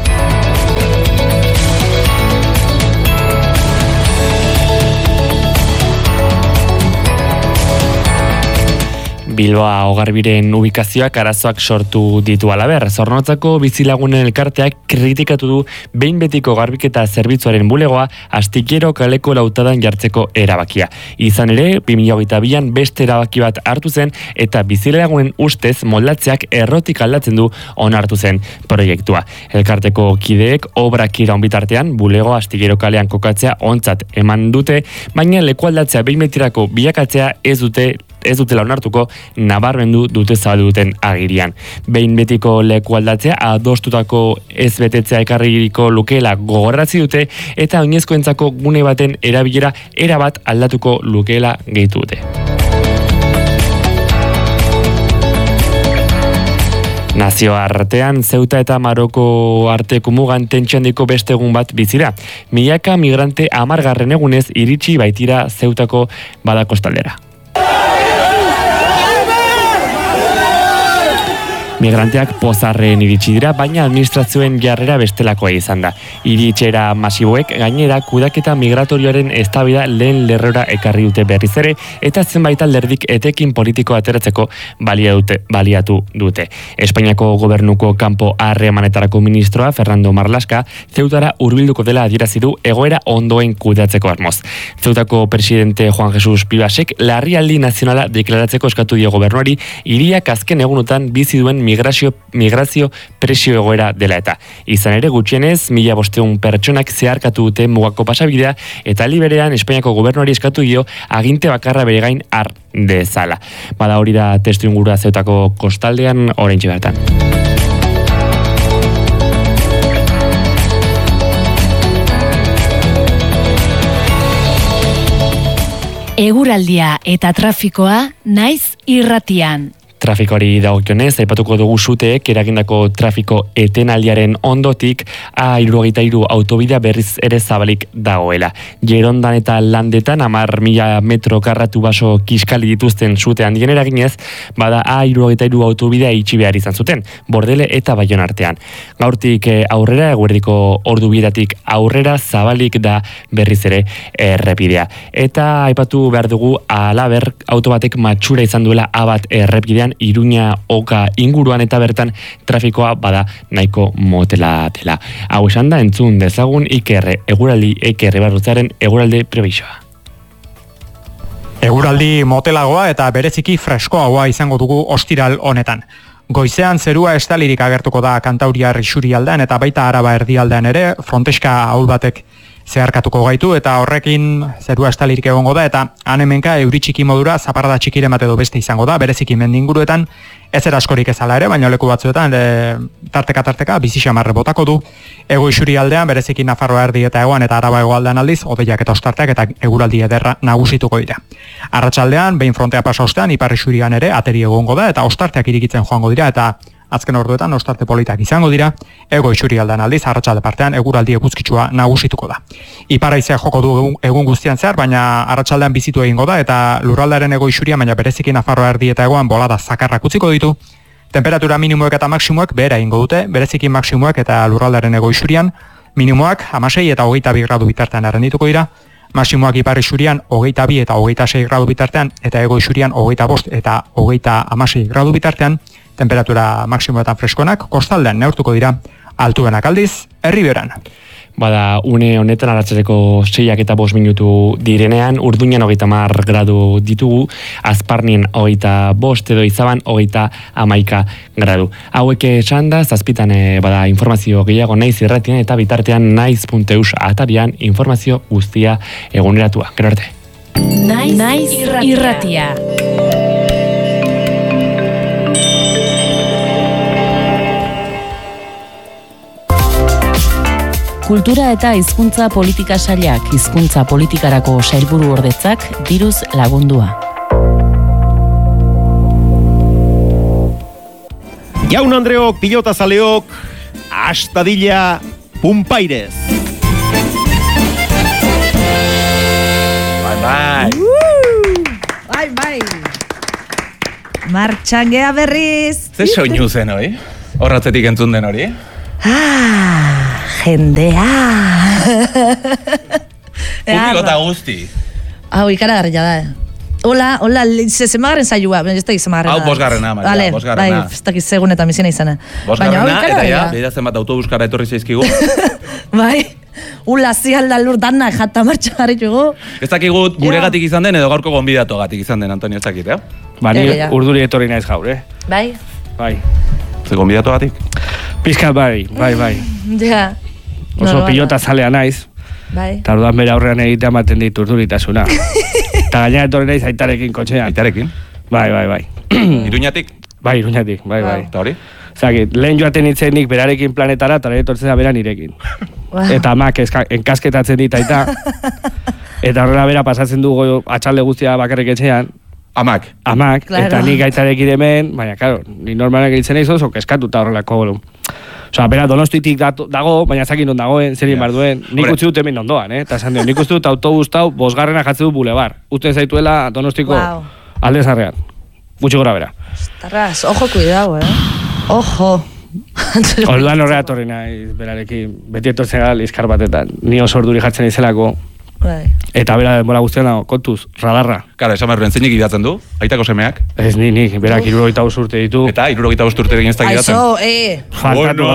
Bilboa Ogarbiren ubikazioak arazoak sortu ditu alaber. Zornotzako bizilagunen elkarteak kritikatu du behin betiko garbiketa zerbitzuaren bulegoa Astillero kaleko lautadan jartzeko erabakia. Izan ere, 2022an beste erabaki bat hartu zen eta bizilagunen ustez moldatzeak errotik aldatzen du onartu zen proiektua. Elkarteko kideek obrak iraun bitartean bulegoa Astillero kalean kokatzea ontzat eman dute, baina lekualdatzea behin betirako bilakatzea ez dutela onartuko nabarmendu dute zabaldu duten agirian. Behin betiko leku aldatzea adostutako ez betetzea ekarriko lukeela gogorrazi dute eta oinezkoentzako gune baten erabilera erabat aldatuko lukeela gehitu dute. Nazioartean, Zeuta eta Maroko arteko mugan tentsiondiko beste egun bat bizira. Milaka migrante 10. egunez iritsi baitira Zeutako badakostaldera. Migranteak pozarren iritsi dira, baina administrazioen jarrera bestelakoa izan da. Iritxera masiboek gainera kudaketa migratorioaren eztabaida lehen lerrora ekarri dute berriz ere, eta zenbait alderdik etekin politiko ateratzeko baliatu dute. Espainiako gobernuko kanpo harremanetarako ministroa Fernando Marlaska Zeutara hurbilduko dela adierazi du egoera ondoen kudeatzeko asmoz. Zeutako presidente Juan Jesus Pibasek larrialdi nazionala deklaratzeko eskatu dio gobernuari hiriak azken egunotan bizi duen migrazio presio egoera dela eta. Izan ere gutxienez, 1500 pertsonak zeharkatu dute mugako pasabidea eta liberean Espainiako gobernuari eskatu dio aginte bakarra bere gain har dezala. Bada hori da testu ingurua Zeutako kostaldean oraintxe bertan. Eguraldia eta trafikoa naiz irratian. Trafikoari dagokionez, aipatuko dugu suteek eragindako trafiko etenaldiaren ondotik A63 autobidea berriz ere zabalik dagoela. Gerondan eta Landetan 10.000 metro karratu baso kiskali dituzten sute handien eraginez, bada A63 autobidea itxi behar izan zuten, Bordele eta Baion artean. Gaurtik aurrera, eguerdiko ordubietatik aurrera zabalik da berriz ere errepidea. Eta aipatu behar dugu alaber autobatek matxura izan duela A1 errepidean Iruña Oka inguruan eta bertan trafikoa bada nahiko motela dela. Hau esan da entzun dezagun eguraldi barrutzaren eguralde prebizioa. Eguraldi motelagoa eta bereziki freskoagoa izango dugu ostiral honetan. Goizean zerua estalirik agertuko da Kantauriar isurialdean eta baita Araba erdialdean ere fronteska ahul batek zeharkatuko gaitu eta horrekin zerua estalirik egongo da eta hemenka euri txiki modura zaparrada txikiren bat edo beste izango da, bereziki mendinguruetan ez askorik ezala ere, baina leku batzuetan tarteka bizi xamarre botako du. Ego isurialdean bereziki Nafarroa erdi eta hegoan eta Araba hegoaldean aldiz hodeiak eta ostarteak eta eguraldi ederra nagusituko dira. Arratsaldean behin frontea pasa ostean ipar isurian ere ateri egongo da eta ostarteak irikitzen joango dira eta azken orduetan ostarte politak izango dira, ego isurialdean aldiz arratsalde partean eguraldi eguzkitsua nagusituko da. Ipar-haizea joko du egun guztian zehar, baina arratsaldean bizitu egingo da eta lurraldearen ego isurian, baina bereziki Nafarroa erdi eta hegoan bolada zakarrak utziko ditu. Temperatura minimoek eta maksimoek behera egingo dute, bereziki maksimoek eta lurraldearen ego isurian, minimoak 16 eta 22 gradu bitartean errendituko dira, maksimoak ipar isurian 22 eta 26 gradu bitartean eta ego isurian 25 eta 26 gradu bitartean. Temperatura maksimoetan freskonak kostaldean neurtuko dira, altuenak aldiz, Erriberan. Bada, une honetan arratsaldeko 6 eta 5 minutu direnean, Urduñan 30 gradu ditugu, Azparnien 25 edo Izaban 31 gradu. Hauek esan da, zazpitan bada informazio gehiago Naiz irratian eta bitartean naiz.eus atarian informazio guztia eguneratua. Gero arte. Naiz irratia. Kultura eta hizkuntza politika sailak hizkuntza politikarako sailburu ordetzak diruz lagundua. Jaun Andreok, pilotazaleok, astadilla pumpairez. Bai. Bai. Martxangea berriz. Ze soinu zen hori? Horratzetik entzun den hori? Jendea. Pilota guzti. Hau, ikaragarria da. Hola, zemagarren saioa, ez da izemagarren. Hau, bosgarrena, Maria, bosgarrena. Bai, ez da segun eta mizena izana. Bosgarrena, eta ja, behira zenbat autobuskara etorri zaizkigu. Bai, zialda lur danak jata martxa garritugu. Ez dakigu guregatik izan den, edo gaurko gonbidatogatik izan den, Antonio, ez dakit, eh? Ni urduri etorri naiz gaur, eh? Bai. Ze gonbidatogatik? Pizkat bai. Ja. Oso pilota zalea naiz. Bai. Eta orduan bere aurrean egitea ematen dit urduritasuna. Eta gainera etorri naiz aitarekin kotxean. Aitarekin? Bai. Iruñatik? Bai, Iruñatik, bai. Eta hori? Zagit, lehen joaten itzenik berarekin planetara, eta lehen etortzen da bera nirekin. Eta amak enkasketatzen dit aita. Eta horrela bera pasatzen dugu atxalde guztia bakarrik etxean. Amak, eta nik aitarekin hemen, baina, karo, ni normalak egiten naiz oso keskatuta horrelako golu. Osa, bera, Donostitik dago, baina zakin non dagoen, zerin bar duen. Nik utzi dut hemen ondoan, eta esan nik uste dut autobus tau 5. jatze du bulebar. Usten zaituela Donostiko alde zarrean. Gutxi gora bera. Estarraz, ojo cuidao, Ojo. Orduan horrea torri nahi berarekin, beti etortzen gara lizkar batetan. Ni oso orduri jartzen izelako. Eta bera denbora guztian dago, kontuz, radarra. Karo, esan barruen, zeinik idatzen du? Aitako semeak? Ez nik, berak 75 urte ditu. Eta 75 urte egin ez da idatzen? Aizo, Faltatu,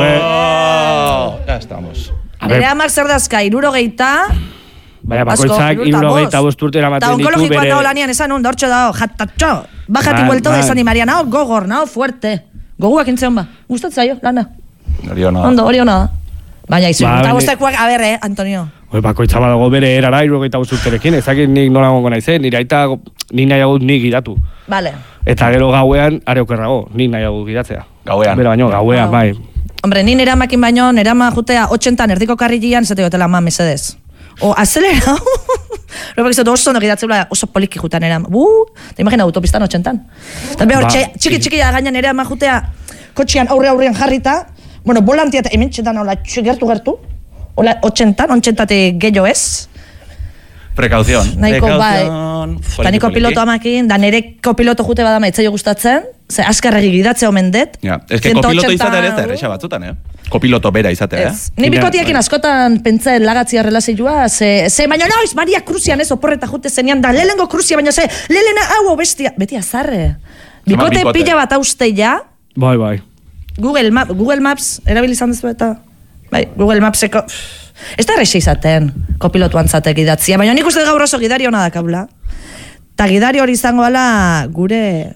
Ya estamos. Bere amak zer dazka, 70... Baina, bakoitzak 75 urte eramaten ditu bere... Ta onkologikoa dago lanian esan un, dortxo dago, jatatxo. Bajati vuelto de esan imaria, nao gogor, nao fuerte. Goguak intzeon ba, gustatzaio, lana. Hori hona da. Baina, izu, eta guztakoak, a ber, Antonio. Bakoitza badago bere erara 75 urterekin, ezakit nik nola gongo naizen, nire aita nik nahiagut nik gidatu. Vale. Eta gero gauean, areokerrago, nik nahiagut gidatzea. Gauean. Bera baino, gauean, bai. Hombre, ni nire amakin baino, nire ama jutea 80 erdiko karrilian, zete gotela ama mesedez. O, azelera, Robak izan oso ondo gidatzea, oso poliki jutan nire ama. Te imagina autopistan 80. Eta behor, txiki gainan nire ama jutea, kotxian aurrean jarrita, bueno, volantia eta hemen txetan hola gertu, hola 80 gehiago ez. Precaución. Naiko bai, eta niko piloto amakin, da nire kopiloto jute badama etzaio gustatzen, ze askarregi gidatzea omen det. Ja, ez que kopiloto izatea ez da erresa batzutan, Kopiloto bera izatea, Ni bikotiekin askotan pentsen lagatzia relazioa, ze baina noiz, Maria Cruzian ez oporreta jute zenean, da lehenengo Cruzia, baina ze, lehena hau bestia, beti azarre. Bikote pila bat auste ja. Bai. Google Maps erabilizan duzu eta bai, Google Mapseko ez da errexea izaten kopilotuan zatek idatzia, baina nik uste gaur oso gidari hona dakabula eta gidari hori izango ala gure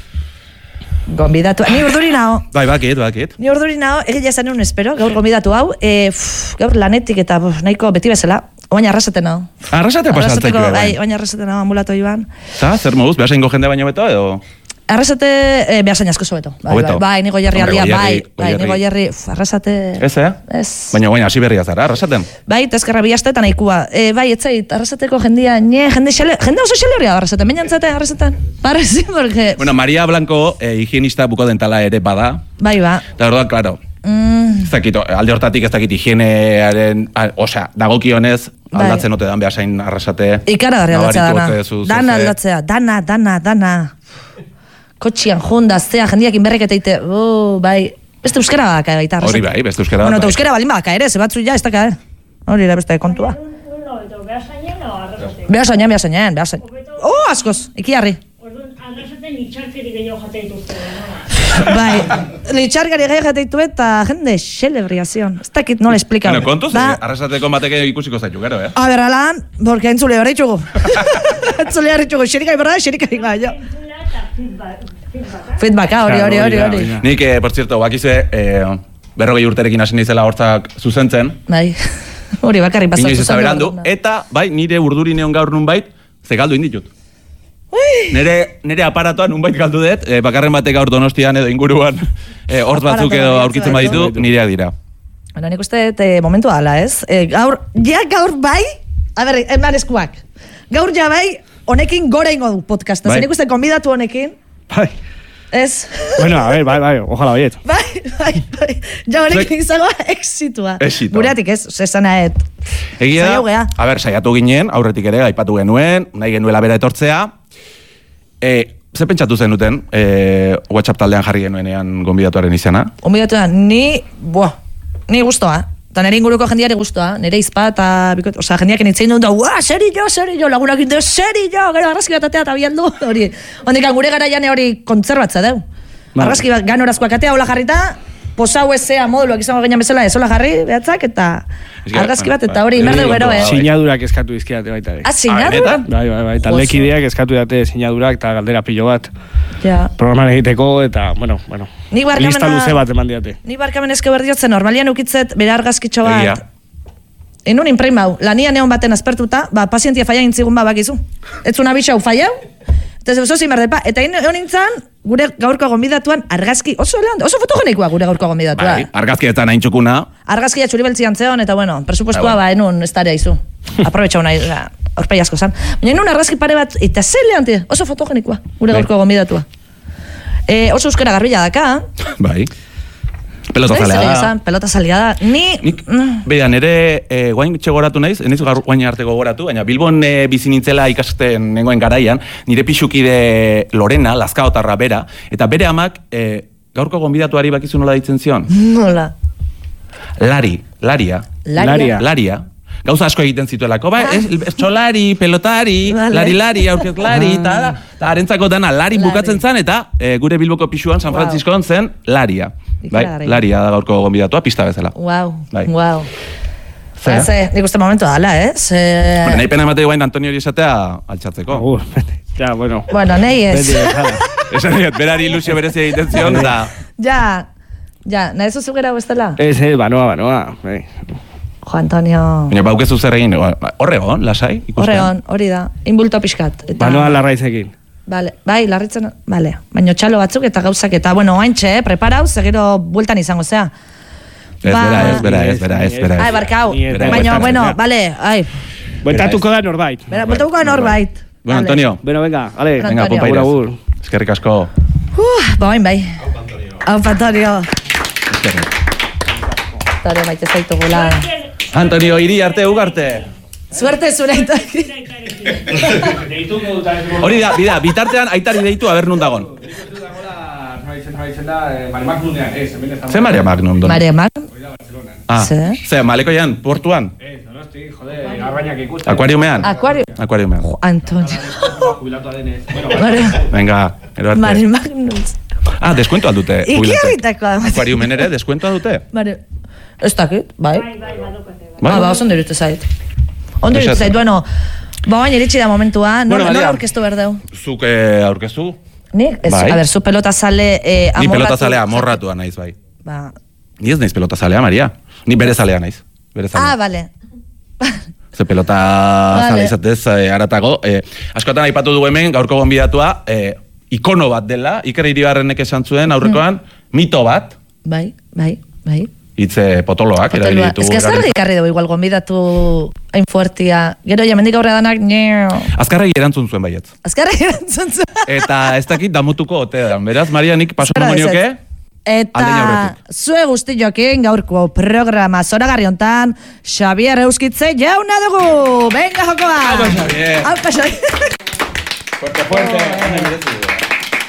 gonbidatu, ni urduri nao bai, bakit ni urduri nao, egia esan egun espero gaur gonbidatu hau, gaur lanetik eta nahiko beti bezala, oain arrasaten nao arrasatea pasatzen bai, oain arrasaten nao ambulato joan zer moduz, behasen jende baino beto edo? Arrasate, behasain asko beto. Bai, nigo jarri aldia, bai, nigo jarri, arrasate... Ez, Baina, hasi berria zara, arrasaten? Bai, tezkerra bihastetan aikua. Bai, etzait, arrasateko jendia, jende oso xele horria arrasaten, baina antzaten arrasaten. Parezi, porque... Bueno, Maria Blanco, higienista bukodentala ere bada. Bai, ba. Eta orduan, klaro, alde hortatik ez dakit higienearen, dagokionez, aldatzen ote dan behasain arrasate. Ikaragarri aldatzea dana. Dana. Kotxian jonda, zea, jendiak inberrek eta ite, bai, beste euskera badaka baita. Hori bai, beste euskera badaka. Bueno, eta euskera balin badaka ere, ze batzu ja, ez daka, hori da beste kontua. Behasainen. Askoz, ikiarri. Orduan, arrasaten itxarkerik gehiago jate dituzte. Bai, litxargari gai jateitu eta jende celebriazion. Ez dakit nola explika. Bueno, kontuz, arrasateko bateke ikusiko zaitu, gero, A ber, alan, porque entzule horre txugu. Entzule horre txugu, xerikai berda, xerikai gaio. Feedbacka, hori. Nik, por cierto, bakizue, 40 urterekin hasi nizela hortzak zuzentzen. Bai, hori bakarri pasatu zen. Berandu, eta, bai, nire urduri neon gaur nunbait, ze galdu inditut. Nere aparatoa nunbait galdu dut, bakarren batek gaur Donostian edo inguruan hortz batzuk edo aurkitzen baditu, nireak dira. Bueno, nik uste momentua dala, ez? Gaur bai, a ber, eman eskuak. Gaur ja bai, honekin gora ingo du podcasta. Nik uste konbidatu honekin. Bai. Ez? Bueno, a ver, bai, ojalá baiet. Bai. Ja honekin zagoa exitua. Gureatik ez, zesanaet. Egia da, a ber, saiatu ginen, aurretik ere, aipatu genuen, nahi genuela bera etortzea. Ze pentsatu zenuten, WhatsApp taldean jarri genuenean gonbidatuaren izena? Gonbidatuan, ni guztoa. Eta nire inguruko jendiari guztoa, nire izpa eta jendiak enitzen dut, seri jo, lagunak indu, seri jo, gero argazki bat atea eta biandu, hori. Hondikan gure garaian hori kontzerbatza deu. Argazki bat ganorazkoak atea hola jarrita, posau ezea moduloak izango gainan bezala ez hola jarri, behatzak, eta argazki bat eta hori, merdeu gero, Sinadurak eskatu izkiate baita. Sinadura? Bai, taldekideak eskatu date sinadurak eta galdera pilo bat. Programan egiteko eta, bueno, lista luze bat eman diate. Ni barkamen eske berdiotzen, normalian ukitzet bere argazkitxo bat. Enun inprimau, lania neon baten aspertuta, pazientia faia intzigun bakizu. Etzuna bisau faiau, eta zeu zozi merdepa. Eta egon nintzen, gure gaurko gonbidatuan argazki, oso fotogenikoa gure gaurko gonbidatua. Bai, argazki ez da nahin txukuna. Argazkia txuribeltzian zeon, eta bueno, presupuestua enun ez tarea izu. Aprobetxau nahi, orpei asko zan. Baina enun argazki pare bat, eta zeleante, oso fotogenikoa gure gaurko gonbidatua. Oso euskera garbila daka. Bai. Pelota zalea da. Pelota zalea da. Beida, nire guain txegoratu naiz, enizu guain arteko goratu, baina Bilbon bizi nintzela ikasten nengoen garaian, nire pixukide Lorena, Lazkaotarra bera, eta bere amak gaurko gonbidatuari bakizu nola ditzen zion? Nola? Laria. Gauza asko egiten zituelako, txolari, pelotari, lari, aurkezlari, eta harentzako dana lari bukatzen zen, eta gure Bilboko pixuan, San Franciscoan zen, Laria. Bai, Laria da gaurko gonbidatua, pista bezala. Wow. Nik uste momentu dala, ez? Nahi pena ematei guain Antonio hori esatea altxatzeko. Ja, bueno. Bueno, nahi ez. Esan diot, berari ilusio berezia egiten zion, eta... Ja, nahi zuzu gara bestela? Ez, banoa. Jo, Antonio... Baina baukezu zer egin, horregon, lasai? Horregon, hori da, inbulto pixkat. Banoa larraizekin. Bai, larritzen, baina txalo batzuk eta gauzak, eta bueno, oaintxe, preparau, segero bueltan izango zea. Ez, bera. Ai, barkau, baina, bueno, bale, ai. Bueltatuko da norbait. Bueltatuko da norbait. Bueno, Antonio. Bueno, venga, ale. Venga, pompairez. Eskerrik asko. Bai. Aupa, Antonio. Antonio, maite zaitugula. Antonio, iri arte, ugarte. Suerte zure aitak. Hori da, bitartean aitari deitu aber nun dagon. Ze Maria Magnum? Maria Magnum? Ze, Malekoian, portuan? Akuariumean? Akuariumean. Antonio. Venga, ero arte. Maria Magnum. Deskuentu aldute. Ikiarritako. Akuariumen ere, deskuentu aldute? Ez dakit, bai. Oso ondo irute zait. Ondo irute zait, bueno, baina iritsi da momentua, nola aurkeztu berdeu? Zuk aurkeztu? Nik? A ber, zu pelota zale amorratu. Ni pelota zalea amorratua naiz, bai. Ni ez naiz pelota zalea, Maria. Ni bere zalea naiz. Bale. Ze pelota zale izatez haratago. Askotan aipatu du hemen, gaurko gonbidatua, ikono bat dela, Iker Iribarrenek esan zuen aurrekoan, mito bat. Bai. Itze potoloak, erabili ditugu. Ez que azkarri ikarri dugu, igual gonbidatu hain fuertia. Gero, jamendik aurre danak, azkarri erantzun zuen baietz. Eta ez dakit damutuko otean. Beraz, Maria, nik paso monioke, eta zue guztiokin gaurko programa zoragarri hontan, Xabier Euskitze jauna dugu! Venga, jokoa! Aupa, Xabier! Fuerte.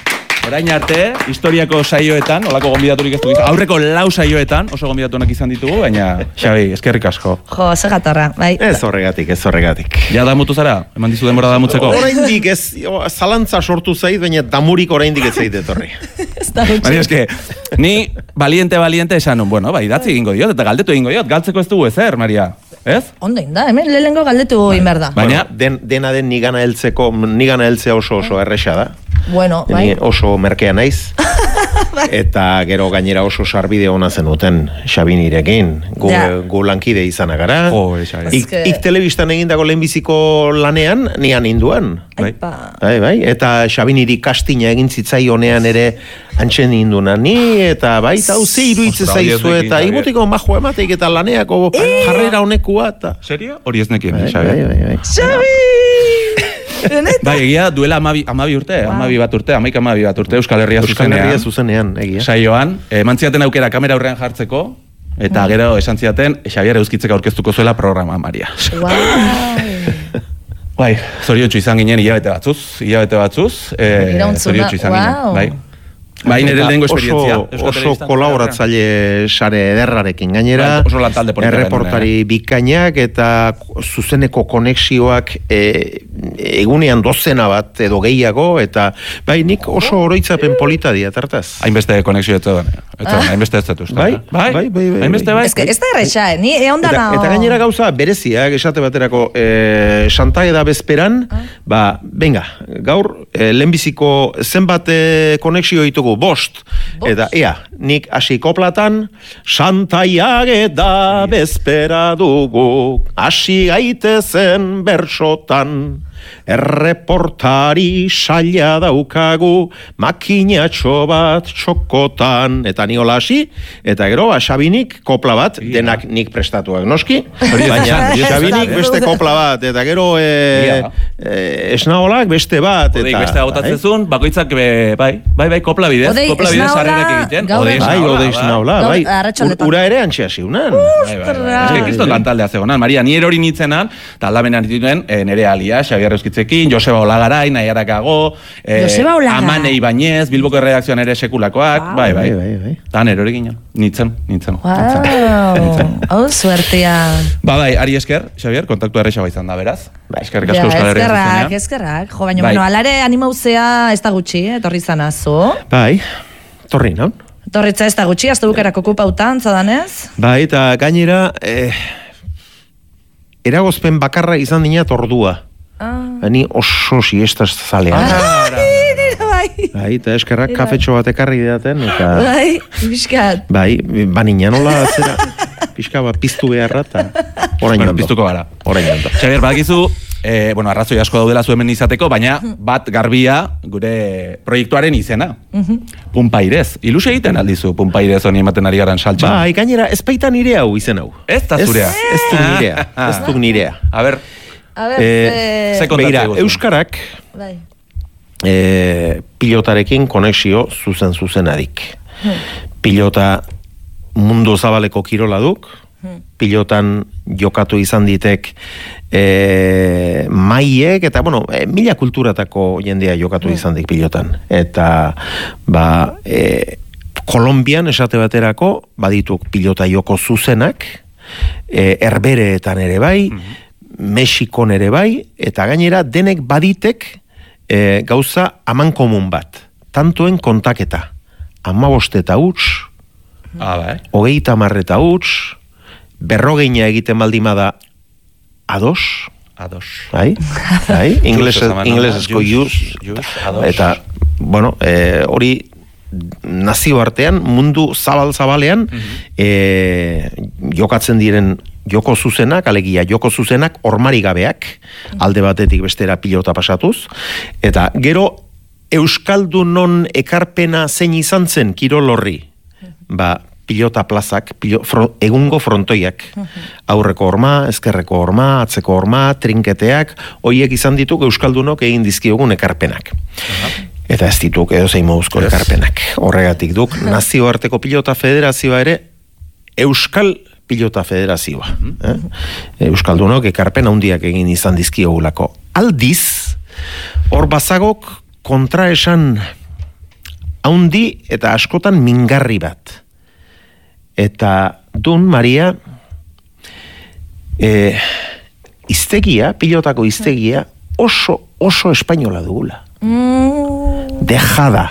orain arte, historiako saioetan, olako gonbidaturik ez du izan, aurreko 4 saioetan oso gonbidatunak izan ditugu, baina, Xabi, eskerrik asko. Jo, ze gatorra, bai. Ez horregatik. Ja damutu zara? Eman dizu denbora damutzeko? Oraindik ez, zalantza sortu zait, baina damurik oraindik ez zait etorri. Baina eske, ni valiente esan nun, bueno, bai, idatzi egingo diot, eta galdetu egingo diot, galtzeko ez dugu ezer, Maria, ez? Ondo inda, hemen lehengo galdetu inberda. Baina, dena den nigana heltzea oso erresa da. Bueno, bai. Ni oso merkea naiz. Eta gero gainera oso sarbide ona zenuten Xabinirekin, gu lankide izana gara. Ik telebistan egindako lehenbiziko lanean, nian induan. Bai, eta Xabiniri kastina egin zitzai honean ere antxen induna ni, eta bai, eta ze iruitze zaizu, eta igutiko majo emateik eta laneako jarrera honekua, eta... Serio? Hori ez nekien, Xabi. Xabi! Bai, egia duela 12 urte, 11 urte, Euskal Herria zuzenean, egia. Saioan, mantziaten aukera kamera aurrean jartzeko, eta gero esan ziaten, Xabier Euskitzek aurkeztuko zuela programa, Maria. Bai, zoriotxu izan ginen hilabete batzuz, zoriotxu izan ginen, bai. Bai, nire lehenko esperientzia. Oso kolaboratzaile sare ederrarekin gainera, erreportari bikainak eta zuzeneko konexioak egunean dozena bat edo gehiago, eta bai, nik oso oroitzapen polita dia, tartaz. Hainbeste konexio ez zegoen, hainbeste ez zetuz. Bai. Hainbeste bai. Ez da erresa, ni eondana... Eta gainera gauza bereziak, esate baterako, Santaeda bezperan, venga, gaur, lehenbiziko zenbat konexio ditugu, 5, eta nik hasi koplatan, Santaiageda bezpera dugu, hasi gaitezen bertsotan, erreportari saila daukagu, makinatxo bat txokotan, eta ni hola hasi, eta gero, Xabinik kopla bat, denak nik prestatuak noski, baina Xabinik beste kopla bat, eta gero esnaolak beste bat, eta... Odeik beste agotatzezun, bakoitzak bai, kopla bidez sarrerak egiten. Odei esnaola, bai, ura ere antxe hasi unan. Kriston lantaldea zegonan, Maria, ni erori nitzenan, eta aldamenan dituen nere alia, Xabier Euskitzekin, Joseba Olagarai, Naiarakago, Amanei Bainez, Bilboko redakzioan ere sekulakoak, bai. Tan erori ginen, nintzen. Hau, suertea. Bai, ari esker, Xabier, kontaktu erresa izan da, beraz. Eskerrik asko Euskal Herria zuzenean. Eskerrak, jo, baina, alare animauzea ez da gutxi, etorri zanazu. Bai, torri, non? Torritza ez da gutxi, azte bukerako kupautan, zadanez? Bai, eta gainera, eragozpen bakarra izan dinat ordua. Ni oso siestaz zalean. Bai, eta eskerrak kafetxo bat ekarri didaten, eta... Bai, pixkat. Bai, banina nola zera, pixka bat piztu beharra, eta orain ondo. Piztuko gara. Orain ondo. Xabier, badakizu, arrazoi asko daudela zuen izateko, baina bat garbia gure proiektuaren izena. Punpairez. Ilus egiten aldizu Punpairez honi ematen ari garan saltxan. Bai, gainera, ez baita nire hau izen hau. Ez da zurea. Ez du nirea. A ber, begira, Euskarak pilotarekin konexio zuzenadik. Pilota mundu zabaleko kirola duk, pilotan jokatu izan ditek maiek, eta, mila kulturatako jendea jokatu izan dik pilotan. Eta, Kolombian esate baterako, badituk pilota joko zuzenak, Herbereetan ere bai, Mexikon ere bai, eta gainera denek baditek gauza amankomun bat. Tantoen kontaketa. 15 eta huts, 30 eta huts, 40 egiten baldimada ados. Bai? Inglesezko use. Eta, hori nazio artean, mundu zabal-zabalean jokatzen diren joko zuzenak, alegia joko zuzenak ormari gabeak, alde batetik bestera pilota pasatuz, eta gero Euskaldunon ekarpena zein izan zen kirol horri, pilota plazak, egungo frontoiak, aurreko horma, ezkerreko horma, atzeko horma, trinketeak, hoiek izan dituk Euskaldunok egin dizkiogun ekarpenak. Eta ez dituk edo zein moduzko ekarpenak. Horregatik duk, nazioarteko pilota federazioa ere, Euskal Pilota Federazioa. Euskaldunok ekarpen handiak egin izan dizkiogulako. Aldiz, hor bazagok kontraesan haundi eta askotan mingarri bat. Eta dun, Maria, iztegia, pilotako iztegia, oso espainola dugula. Dejada.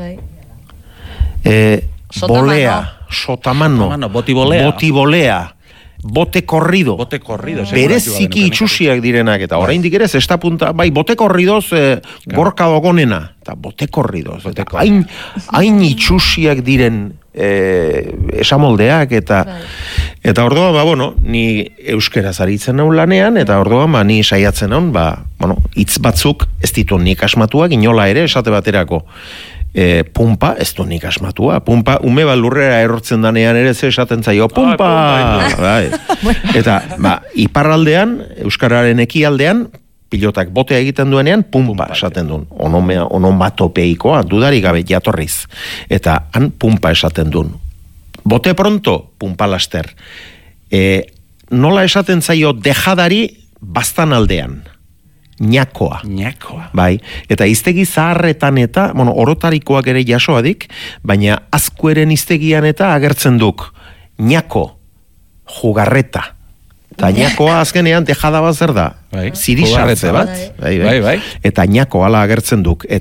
Bolea, sotamano, botibolea, bote corrido. Bereziki itxusiak direnak, eta oraindik ere zesta punta, bai, bote corridoz gorka dogonena, eta bote corridoz. Hain itxusiak diren esamoldeak, eta orduan, bueno, ni euskeraz aritzen naun lanean, eta orduan, ni saiatzen naun, hitz batzuk ez ditu nik asmatuak, inola ere, esate baterako. Pumpa, ez du nik asmatua. Pumpa, ume bat lurrera erortzen danean ere ze esaten zaio, pumpa! Eta, iparraldean, euskararen ekialdean, pilotak botea egiten duenean, pumpa esaten duen. Onomatopeikoa, dudarik gabe jatorriz. Eta han pumpa esaten duen. Bote pronto, pumpa laster. Nola esaten zaio dejadari bastan aldean. Ñakoa. Bai, eta iztegi zaharretan eta, orotarikoak ere jasoadik, baina azkueren iztegian eta agertzen duk. Ñako, jugarreta. Eta ñakoa azkenean dejada bat zer da. Zirisartze bat. Bai. Eta ñako ala agertzen duk.